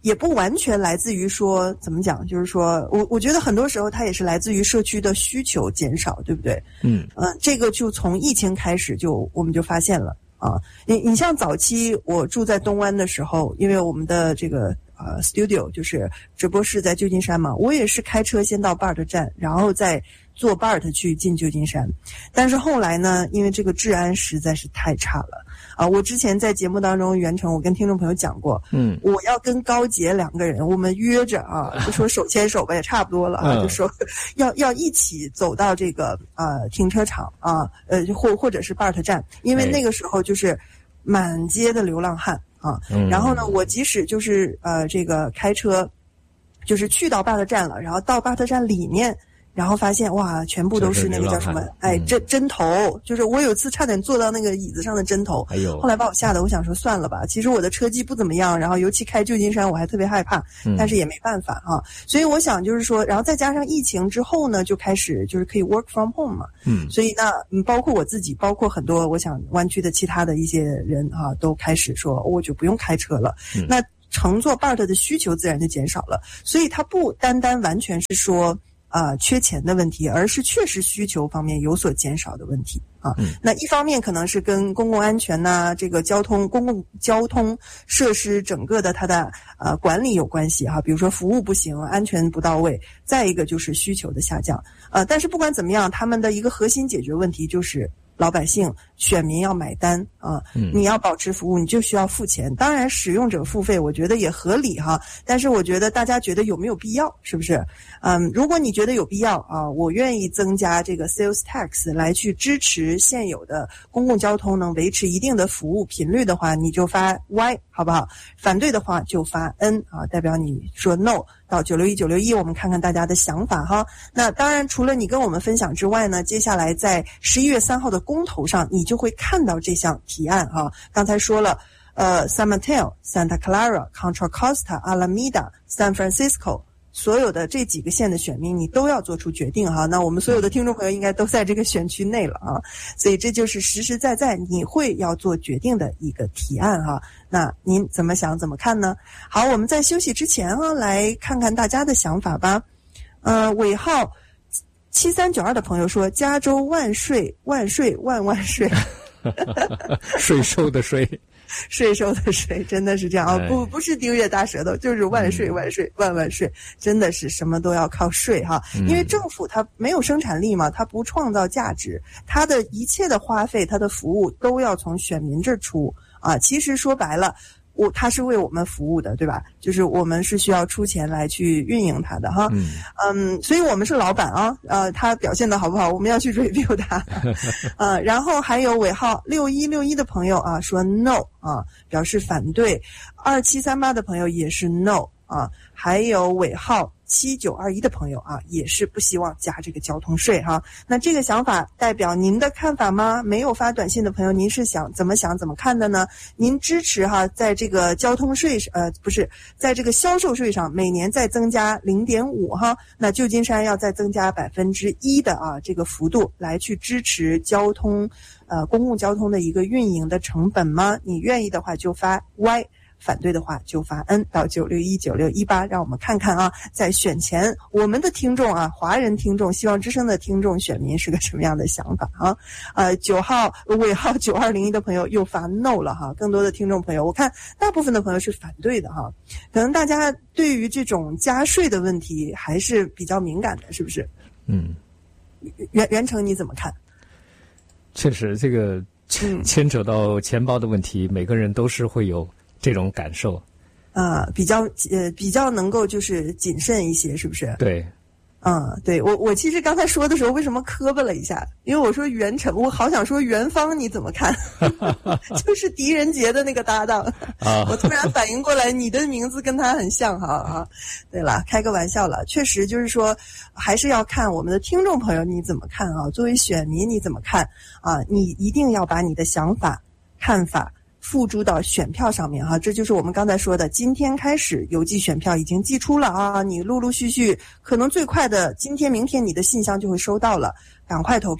A: 也不完全来自于说怎么讲，就是说我我觉得很多时候它也是来自于社区的需求减少，对不对？
B: 嗯
A: 嗯、呃，这个就从疫情开始就我们就发现了啊。你你像早期我住在东湾的时候，因为我们的这个呃 studio 就是直播室在旧金山嘛，我也是开车先到 B A R T 站，然后再坐 B A R T 去进旧金山。但是后来呢，因为这个治安实在是太差了啊！我之前在节目当中，袁成我跟听众朋友讲过，
B: 嗯，
A: 我要跟高杰两个人，我们约着啊，就说手牵手吧，也差不多了啊，
B: 嗯、
A: 就说要要一起走到这个呃停车场啊，呃或或者是 B A R T 站，因为那个时候就是满街的流浪汉啊。
B: 嗯、
A: 然后呢，我即使就是呃这个开车，就是去到 B A R T 站了，然后到 B A R T 站里面。然后发现哇，全部都是那个叫什么？哎，针针头，就是我有次差点坐到那个椅子上的针头。
B: 哎呦！
A: 后来把我吓得，我想说算了吧。其实我的车技不怎么样，然后尤其开旧金山我还特别害怕，
B: 嗯、
A: 但是也没办法啊。所以我想就是说，然后再加上疫情之后呢，就开始就是可以 work from home 嘛。
B: 嗯。
A: 所以呢，嗯，包括我自己，包括很多我想湾区的其他的一些人啊，都开始说，我就不用开车了。
B: 嗯、
A: 那乘坐 B A R T 的需求自然就减少了，所以它不单单完全是说。啊、呃，缺钱的问题，而是确实需求方面有所减少的问题啊。
B: 嗯、
A: 那一方面可能是跟公共安全呐、啊，这个交通、公共交通设施整个的它的呃管理有关系哈、啊，比如说服务不行，安全不到位。再一个就是需求的下降。呃，但是不管怎么样，他们的一个核心解决问题就是老百姓、选民要买单啊，
B: 嗯、
A: 你要保持服务，你就需要付钱。当然，使用者付费，我觉得也合理哈。但是，我觉得大家觉得有没有必要？是不是？嗯，如果你觉得有必要啊，我愿意增加这个 sales tax 来去支持现有的公共交通能维持一定的服务频率的话，你就发 Y 好不好？反对的话就发 N 啊，代表你说 No。到九六一九六一，我们看看大家的想法哈。那当然，除了你跟我们分享之外呢，接下来在十一月三号的公投上，你就会看到这项提案哈。刚才说了，呃 ，San Mateo、Santa Clara、Contra Costa、Alameda、San Francisco。所有的这几个县的选民，你都要做出决定哈。那我们所有的听众朋友应该都在这个选区内了啊，所以这就是实实在在你会要做决定的一个提案哈。那您怎么想怎么看呢？好，我们在休息之前啊，来看看大家的想法吧。呃，尾号七三九二的朋友说：“加州万税万税万万税。”
B: 税收的税。
A: 税收的税真的是这样啊，不不是丁月大舌头，就是万税万税万万税，真的是什么都要靠税哈。因为政府它没有生产力嘛，它不创造价值，它的一切的花费，它的服务都要从选民这儿出啊。其实说白了。我它是为我们服务的，对吧？就是我们是需要出钱来去运营它的哈。
B: 嗯,
A: 嗯，所以我们是老板啊，呃，他表现的好不好，我们要去 review 他。呃，然后还有尾号六一六一的朋友啊，说 no 啊，表示反对。二七三八的朋友也是 no 啊，还有尾号七九二一的朋友啊，也是不希望加这个交通税哈。那这个想法代表您的看法吗？没有发短信的朋友，您是想怎么想怎么看的呢？您支持哈，在这个交通税呃不是，在这个销售税上每年再增加零点五哈。那旧金山要再增加百分之一的啊这个幅度来去支持交通呃公共交通的一个运营的成本吗？你愿意的话就发 Y。反对的话就发 N 到九六一九六一八，让我们看看啊，在选前我们的听众啊，华人听众，希望之声的听众选民是个什么样的想法啊？呃，九号尾号九二零一的朋友又发 No 了哈，更多的听众朋友，我看大部分的朋友是反对的哈，可能大家对于这种加税的问题还是比较敏感的，是不是？
B: 嗯，
A: 袁袁成你怎么看？
B: 确实，这个牵扯到钱包的问题，每个人都是会有。这种感受，
A: 啊、呃，比较呃比较能够就是谨慎一些，是不是？
B: 对，
A: 嗯，对我我其实刚才说的时候，为什么磕巴了一下？因为我说袁成，我好想说袁芳，你怎么看？就是狄仁杰的那个搭档啊，我突然反应过来，你的名字跟他很像哈啊。对了，开个玩笑了，确实就是说，还是要看我们的听众朋友你怎么看啊？作为选民你怎么看啊？你一定要把你的想法、看法。付诸到选票上面哈，这就是我们刚才说的，今天开始邮寄选票已经寄出了啊，你陆陆续续可能最快的今天明天你的信箱就会收到了，赶快投票，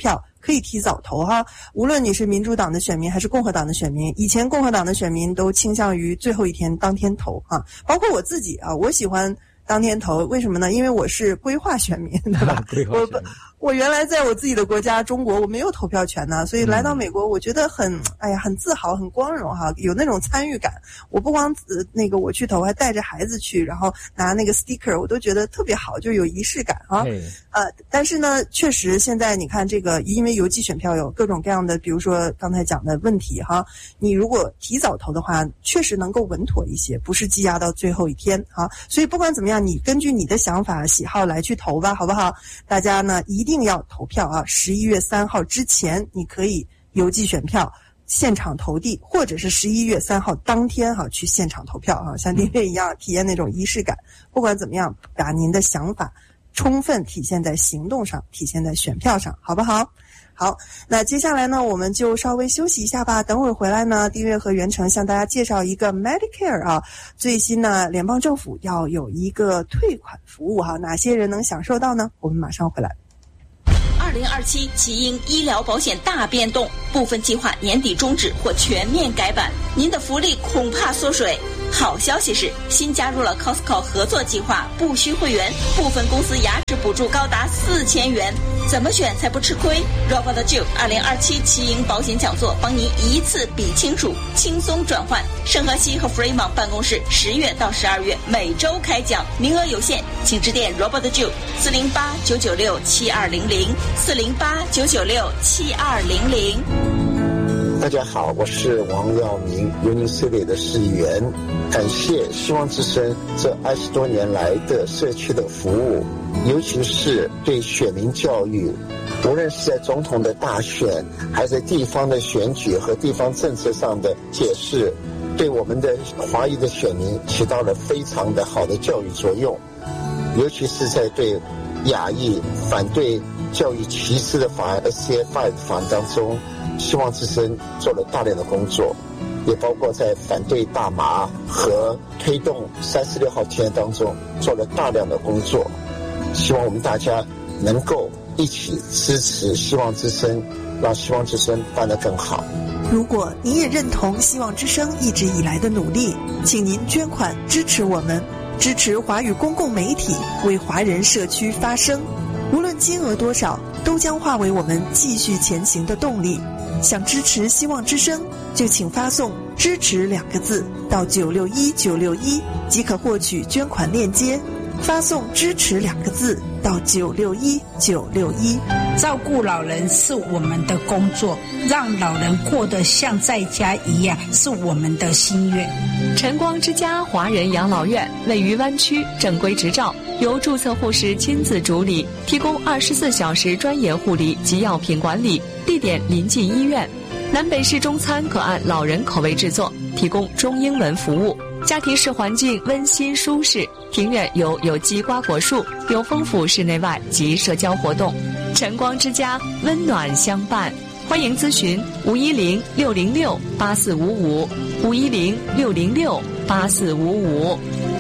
A: 可以提早投哈。无论你是民主党的选民还是共和党的选民，以前共和党的选民都倾向于最后一天当天投啊，包括我自己啊，我喜欢当天投，为什么呢？因为我是规划选民，对吧？
B: 规划选民。
A: 我原来在我自己的国家中国，我没有投票权呢，所以来到美国，我觉得很，哎呀，很自豪，很光荣哈，有那种参与感。我不光呃那个我去投，还带着孩子去，然后拿那个 sticker， 我都觉得特别好，就有仪式感啊。呃，但是呢，确实现在你看这个，因为邮寄选票有各种各样的，比如说刚才讲的问题哈，你如果提早投的话，确实能够稳妥一些，不是积压到最后一天啊。所以不管怎么样，你根据你的想法、喜好来去投吧，好不好？大家呢一定要投票啊！十一月三号之前，你可以邮寄选票、现场投递，或者是十一月三号当天哈、啊、去现场投票啊，像丁月一样体验那种仪式感。不管怎么样，把您的想法充分体现在行动上，体现在选票上，好不好？好，那接下来呢，我们就稍微休息一下吧。等会儿回来呢，丁月和袁成向大家介绍一个 Medicare 啊，最新呢，联邦政府要有一个退款服务哈、啊，哪些人能享受到呢？我们马上回来。
K: 二零二七奇英医疗保险大变动，部分计划年底终止或全面改版，您的福利恐怕缩水。好消息是，新加入了 Costco 合作计划，不需会员，部分公司牙齿补助高达四千元，怎么选才不吃亏 ？Robert Joe 二零二七奇英保险讲座，帮您一次比清楚，轻松转换。圣荷西和 Fremont 办公室十月到十二月每周开讲，名额有限，请致电 Robert Joe 四零八九九六七二零零四零八九九六七二零零。
L: 大家好，我是王耀明 Union City 的市议员，感谢希望之声这二十多年来的社区的服务，尤其是对选民教育，无论是在总统的大选，还是地方的选举和地方政策上的解释，对我们的华裔的选民起到了非常的好的教育作用，尤其是在对亚裔反对教育歧视的法案 S C F I 的法案当中，希望之声做了大量的工作，也包括在反对大麻和推动三十六号提案当中做了大量的工作。希望我们大家能够一起支持希望之声，让希望之声办得更好。
A: 如果你也认同希望之声一直以来的努力，请您捐款支持我们，支持华语公共媒体，为华人社区发声。无论金额多少，都将化为我们继续前行的动力。想支持希望之声，就请发送支持两个字到九六一九六一，即可获取捐款链接。发送支持两个字到九六一九六一。
M: 照顾老人是我们的工作，让老人过得像在家一样是我们的心愿。
N: 晨光之家华人养老院位于湾区，正规执照，由注册护士亲自主理，提供二十四小时专业护理及药品管理，地点临近医院。南北式中餐可按老人口味制作，提供中英文服务。家庭式环境温馨舒适，庭院有有机瓜果树，有丰富室内外及社交活动。晨光之家温暖相伴，欢迎咨询五一零六零六八四五五五一零六零六八四五五。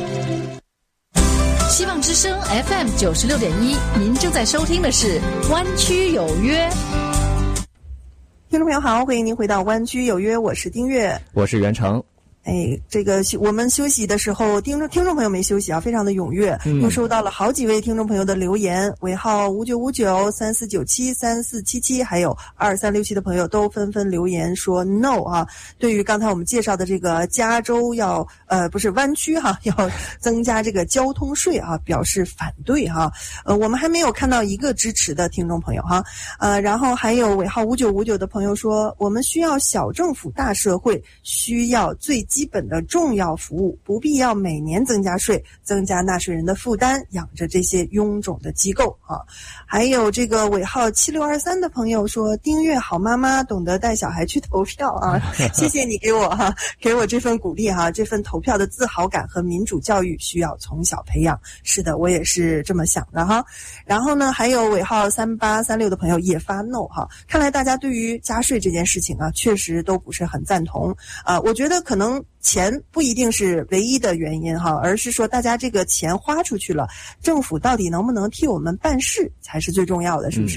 G: 希望之声 F M 九十六点一，您正在收听的是湾区有约。
A: 听众朋友好，欢迎您回到湾区有约，我是丁月，
B: 我是袁成。
A: 哎，这个我们休息的时候，听众听众朋友没休息啊，非常的踊跃，嗯、又收到了好几位听众朋友的留言，尾号五九五九三四九七三四七七，还有二三六七的朋友都纷纷留言说 no 啊，对于刚才我们介绍的这个加州要呃不是湾区哈、啊、要增加这个交通税啊，表示反对哈、啊。呃，我们还没有看到一个支持的听众朋友哈、啊。呃，然后还有尾号五九五九的朋友说，我们需要小政府大社会，需要最基本的重要服务，不必要每年增加税，增加纳税人的负担，养着这些臃肿的机构啊。还有这个尾号七六二三的朋友说，订阅好妈妈，懂得带小孩去投票啊，谢谢你给我哈、啊，给我这份鼓励哈、啊，这份投票的自豪感和民主教育需要从小培养。是的，我也是这么想的哈。然后呢，还有尾号三八三六的朋友也发 no 哈，看来大家对于加税这件事情啊，确实都不是很赞同啊。我觉得可能钱不一定是唯一的原因哈，而是说大家这个钱花出去了，政府到底能不能替我们办事才是最重要的，是不是？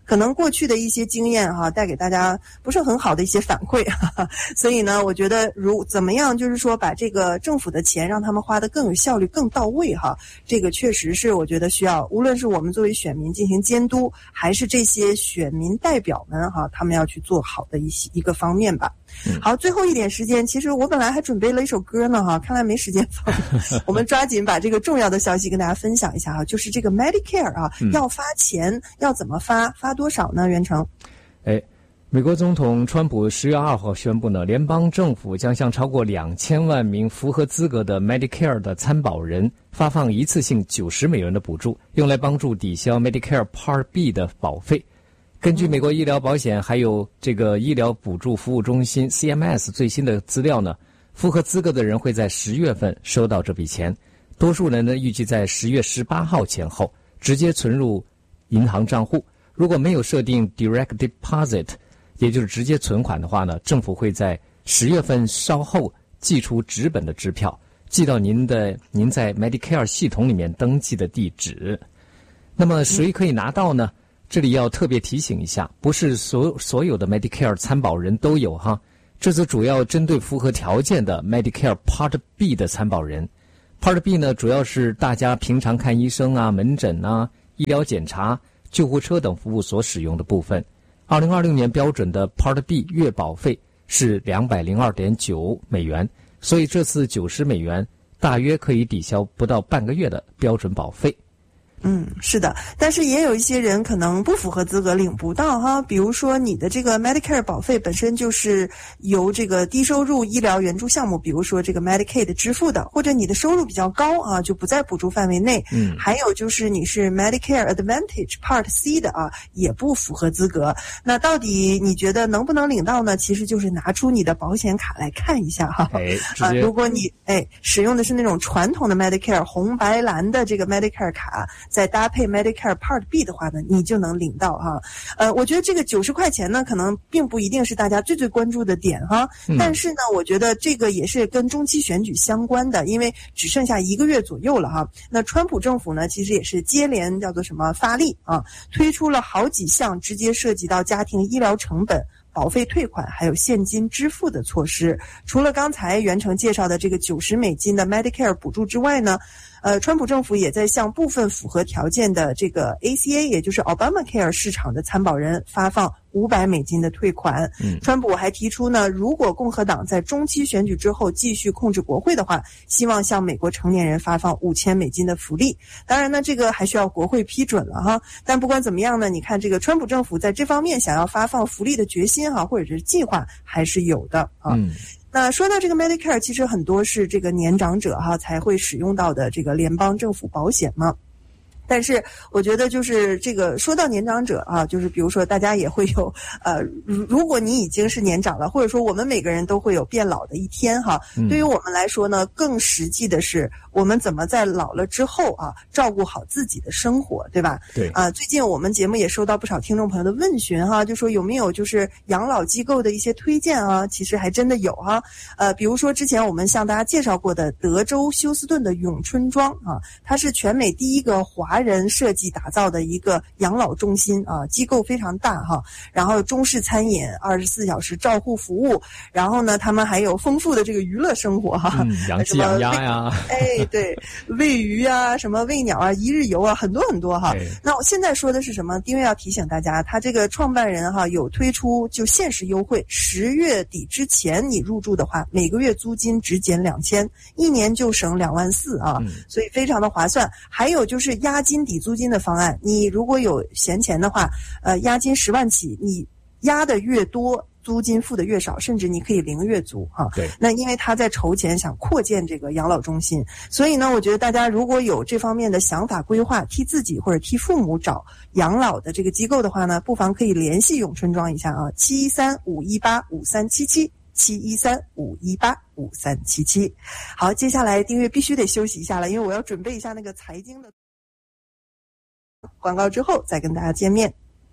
A: 可能过去的一些经验哈、啊，带给大家不是很好的一些反馈，哈哈，所以呢，我觉得如怎么样，就是说把这个政府的钱让他们花得更有效率、更到位哈，这个确实是我觉得需要，无论是我们作为选民进行监督，还是这些选民代表们哈，他们要去做好的一些一个方面吧。好，最后一点时间，其实我本来还准备了一首歌呢哈，看来没时间放，我们抓紧把这个重要的消息跟大家分享一下哈，就是这个 Medicare 啊，嗯、要发钱，要怎么发，发多少呢？袁成，
B: 哎，美国总统川普十月二号宣布呢，联邦政府将向超过两千万名符合资格的 Medicare 的参保人发放一次性九十美元的补助，用来帮助抵消 Medicare Part B 的保费。根据美国医疗保险还有这个医疗补助服务中心 C M S 最新的资料呢，符合资格的人会在十月份收到这笔钱，多数人呢预计在十月十八号前后直接存入银行账户。如果没有设定 Direct Deposit， 也就是直接存款的话呢，政府会在十月份稍后寄出纸本的支票，寄到您的您在 Medicare 系统里面登记的地址。那么谁可以拿到呢？这里要特别提醒一下，不是所所有的 Medicare 参保人都有哈，这次主要针对符合条件的 Medicare Part B 的参保人。Part B 呢，主要是大家平常看医生啊、门诊啊、医疗检查、救护车等服务所使用的部分。二零二六年标准的 Part B 月保费是两百零二点九美元，所以这次九十美元大约可以抵消不到半个月的标准保费。
A: 嗯，是的，但是也有一些人可能不符合资格领不到哈，比如说你的这个 Medicare 保费本身就是由这个低收入医疗援助项目，比如说这个 Medicaid 支付的，或者你的收入比较高啊，就不在补助范围内。嗯，还有就是你是 Medicare Advantage Part C 的啊，也不符合资格。那到底你觉得能不能领到呢？其实就是拿出你的保险卡来看一下哈。
B: 哎，
A: 啊，如果你哎使用的是那种传统的 Medicare 红白蓝的这个 Medicare 卡，再搭配 Medicare Part B 的话呢，你就能领到哈。呃，我觉得这个九十块钱呢，可能并不一定是大家最最关注的点哈。嗯、但是呢，我觉得这个也是跟中期选举相关的，因为只剩下一个月左右了哈。那川普政府呢，其实也是接连叫做什么发力啊，推出了好几项直接涉及到家庭医疗成本、保费退款还有现金支付的措施。除了刚才袁成介绍的这个九十美金的 Medicare 补助之外呢，呃，川普政府也在向部分符合条件的这个 A C A， 也就是 Obamacare 市场的参保人发放五百美金的退款。嗯，川普还提出呢，如果共和党在中期选举之后继续控制国会的话，希望向美国成年人发放五千美金的福利。当然呢，这个还需要国会批准了哈。但不管怎么样呢，你看这个川普政府在这方面想要发放福利的决心哈，或者是计划还是有的啊。嗯，那说到这个 Medicare， 其实很多是这个年长者哈才会使用到的这个联邦政府保险嘛。但是我觉得就是这个说到年长者啊，就是比如说大家也会有呃，如果你已经是年长了，或者说我们每个人都会有变老的一天哈。嗯、对于我们来说呢，更实际的是我们怎么在老了之后啊，照顾好自己的生活，对吧？
B: 对
A: 啊，最近我们节目也收到不少听众朋友的问询哈，就说有没有就是养老机构的一些推荐啊？其实还真的有哈。呃，比如说之前我们向大家介绍过的德州休斯顿的永春庄啊，它是全美第一个华人设计打造的一个养老中心啊，机构非常大哈，然后中式餐饮，二十四小时照护服务，然后呢，他们还有丰富的这个娱乐生活哈，
B: 嗯、养鸡养鸭呀，
A: 哎，对，喂鱼啊，什么喂鸟啊，一日游啊，很多很多哈。那我现在说的是什么？因为要提醒大家，他这个创办人哈有推出就限时优惠，十月底之前你入住的话，每个月租金只减两千，一年就省两万四啊，嗯、所以非常的划算。还有就是押金抵租金的方案，你如果有闲钱的话，呃，押金十万起，你押的越多，租金付的越少，甚至你可以零月租哈。
B: 对。
A: 那因为他在筹钱想扩建这个养老中心，所以呢，我觉得大家如果有这方面的想法规划，替自己或者替父母找养老的这个机构的话呢，不妨可以联系永春庄一下啊，七一三五一八五三七七。七一三五一八五三七七。好，接下来订阅必须得休息一下了，因为我要准备一下那个财经的广告，之后再跟大家见面。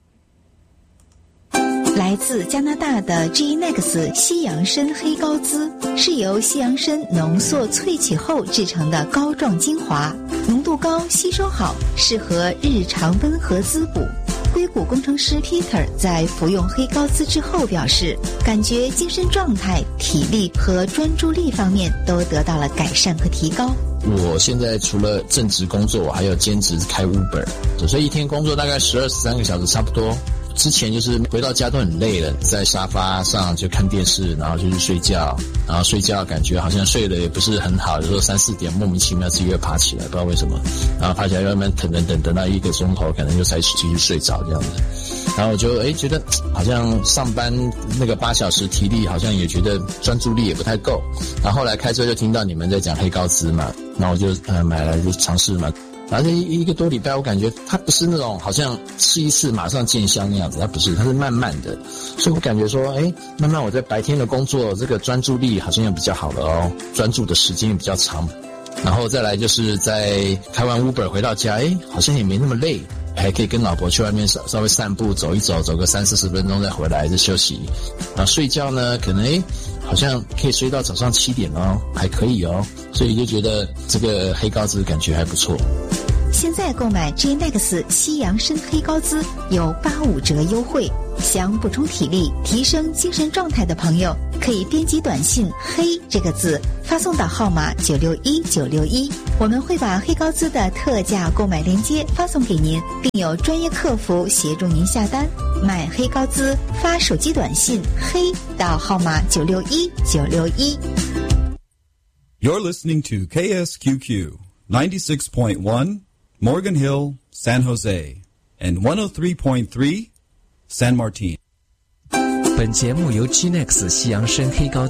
I: 来自加拿大的 G Nex 西洋参黑高滋是由西洋参浓缩萃取后制成的膏状精华，浓度高，吸收好，适合日常温和滋补。
O: 硅谷工程师 Peter 在服用黑高兹之后表示，感觉精神状态、体力和专注力方面都得到了改善和提高。
P: 我现在除了正职工作，我还有兼职开 Uber， 所以一天工作大概十二十三个小时差不多。之前就是回到家都很累了，在沙发上就看电视，然后就去睡觉，然后睡觉感觉好像睡得也不是很好，有时候三四点莫名其妙自己又爬起来，不知道为什么，然后爬起来慢慢等等等等到一个钟头，可能就才继续睡着这样子。然后我就诶觉得好像上班那个八小时体力好像也觉得专注力也不太够，然后后来开车就听到你们在讲黑高兹嘛，然后我就呃买来就尝试嘛。然后这一个多礼拜，我感觉它不是那种好像吃一次马上见效那样子，它不是，它是慢慢的，所以我感觉说，哎，慢慢我在白天的工作，这个专注力好像也比较好了哦，专注的时间也比较长。然后再来就是在开完 Uber 回到家，哎，好像也没那么累，还可以跟老婆去外面稍稍微散步，走一走，走个三四十分钟再回来再休息。然后睡觉呢，可能哎。好像可以睡到早上七点哦，还可以哦，所以就觉得这个黑高兹感觉还不错。
O: 现在购买 J Max 西洋参黑高兹有八五折优惠，想补充体力、提升精神状态的朋友，可以编辑短信“黑”这个字发送到号码九六一九六一，我们会把黑高兹的特价购买链接发送给您，并有专业客服协助您下单。买黑高兹发手机短信“黑”到号码九六一九六一。
Q: You're listening to K S Q Q ninety-six point one Morgan Hill, San Jose, and one oh three point three San Martin.
D: 本节目由 G N E X 西洋参黑高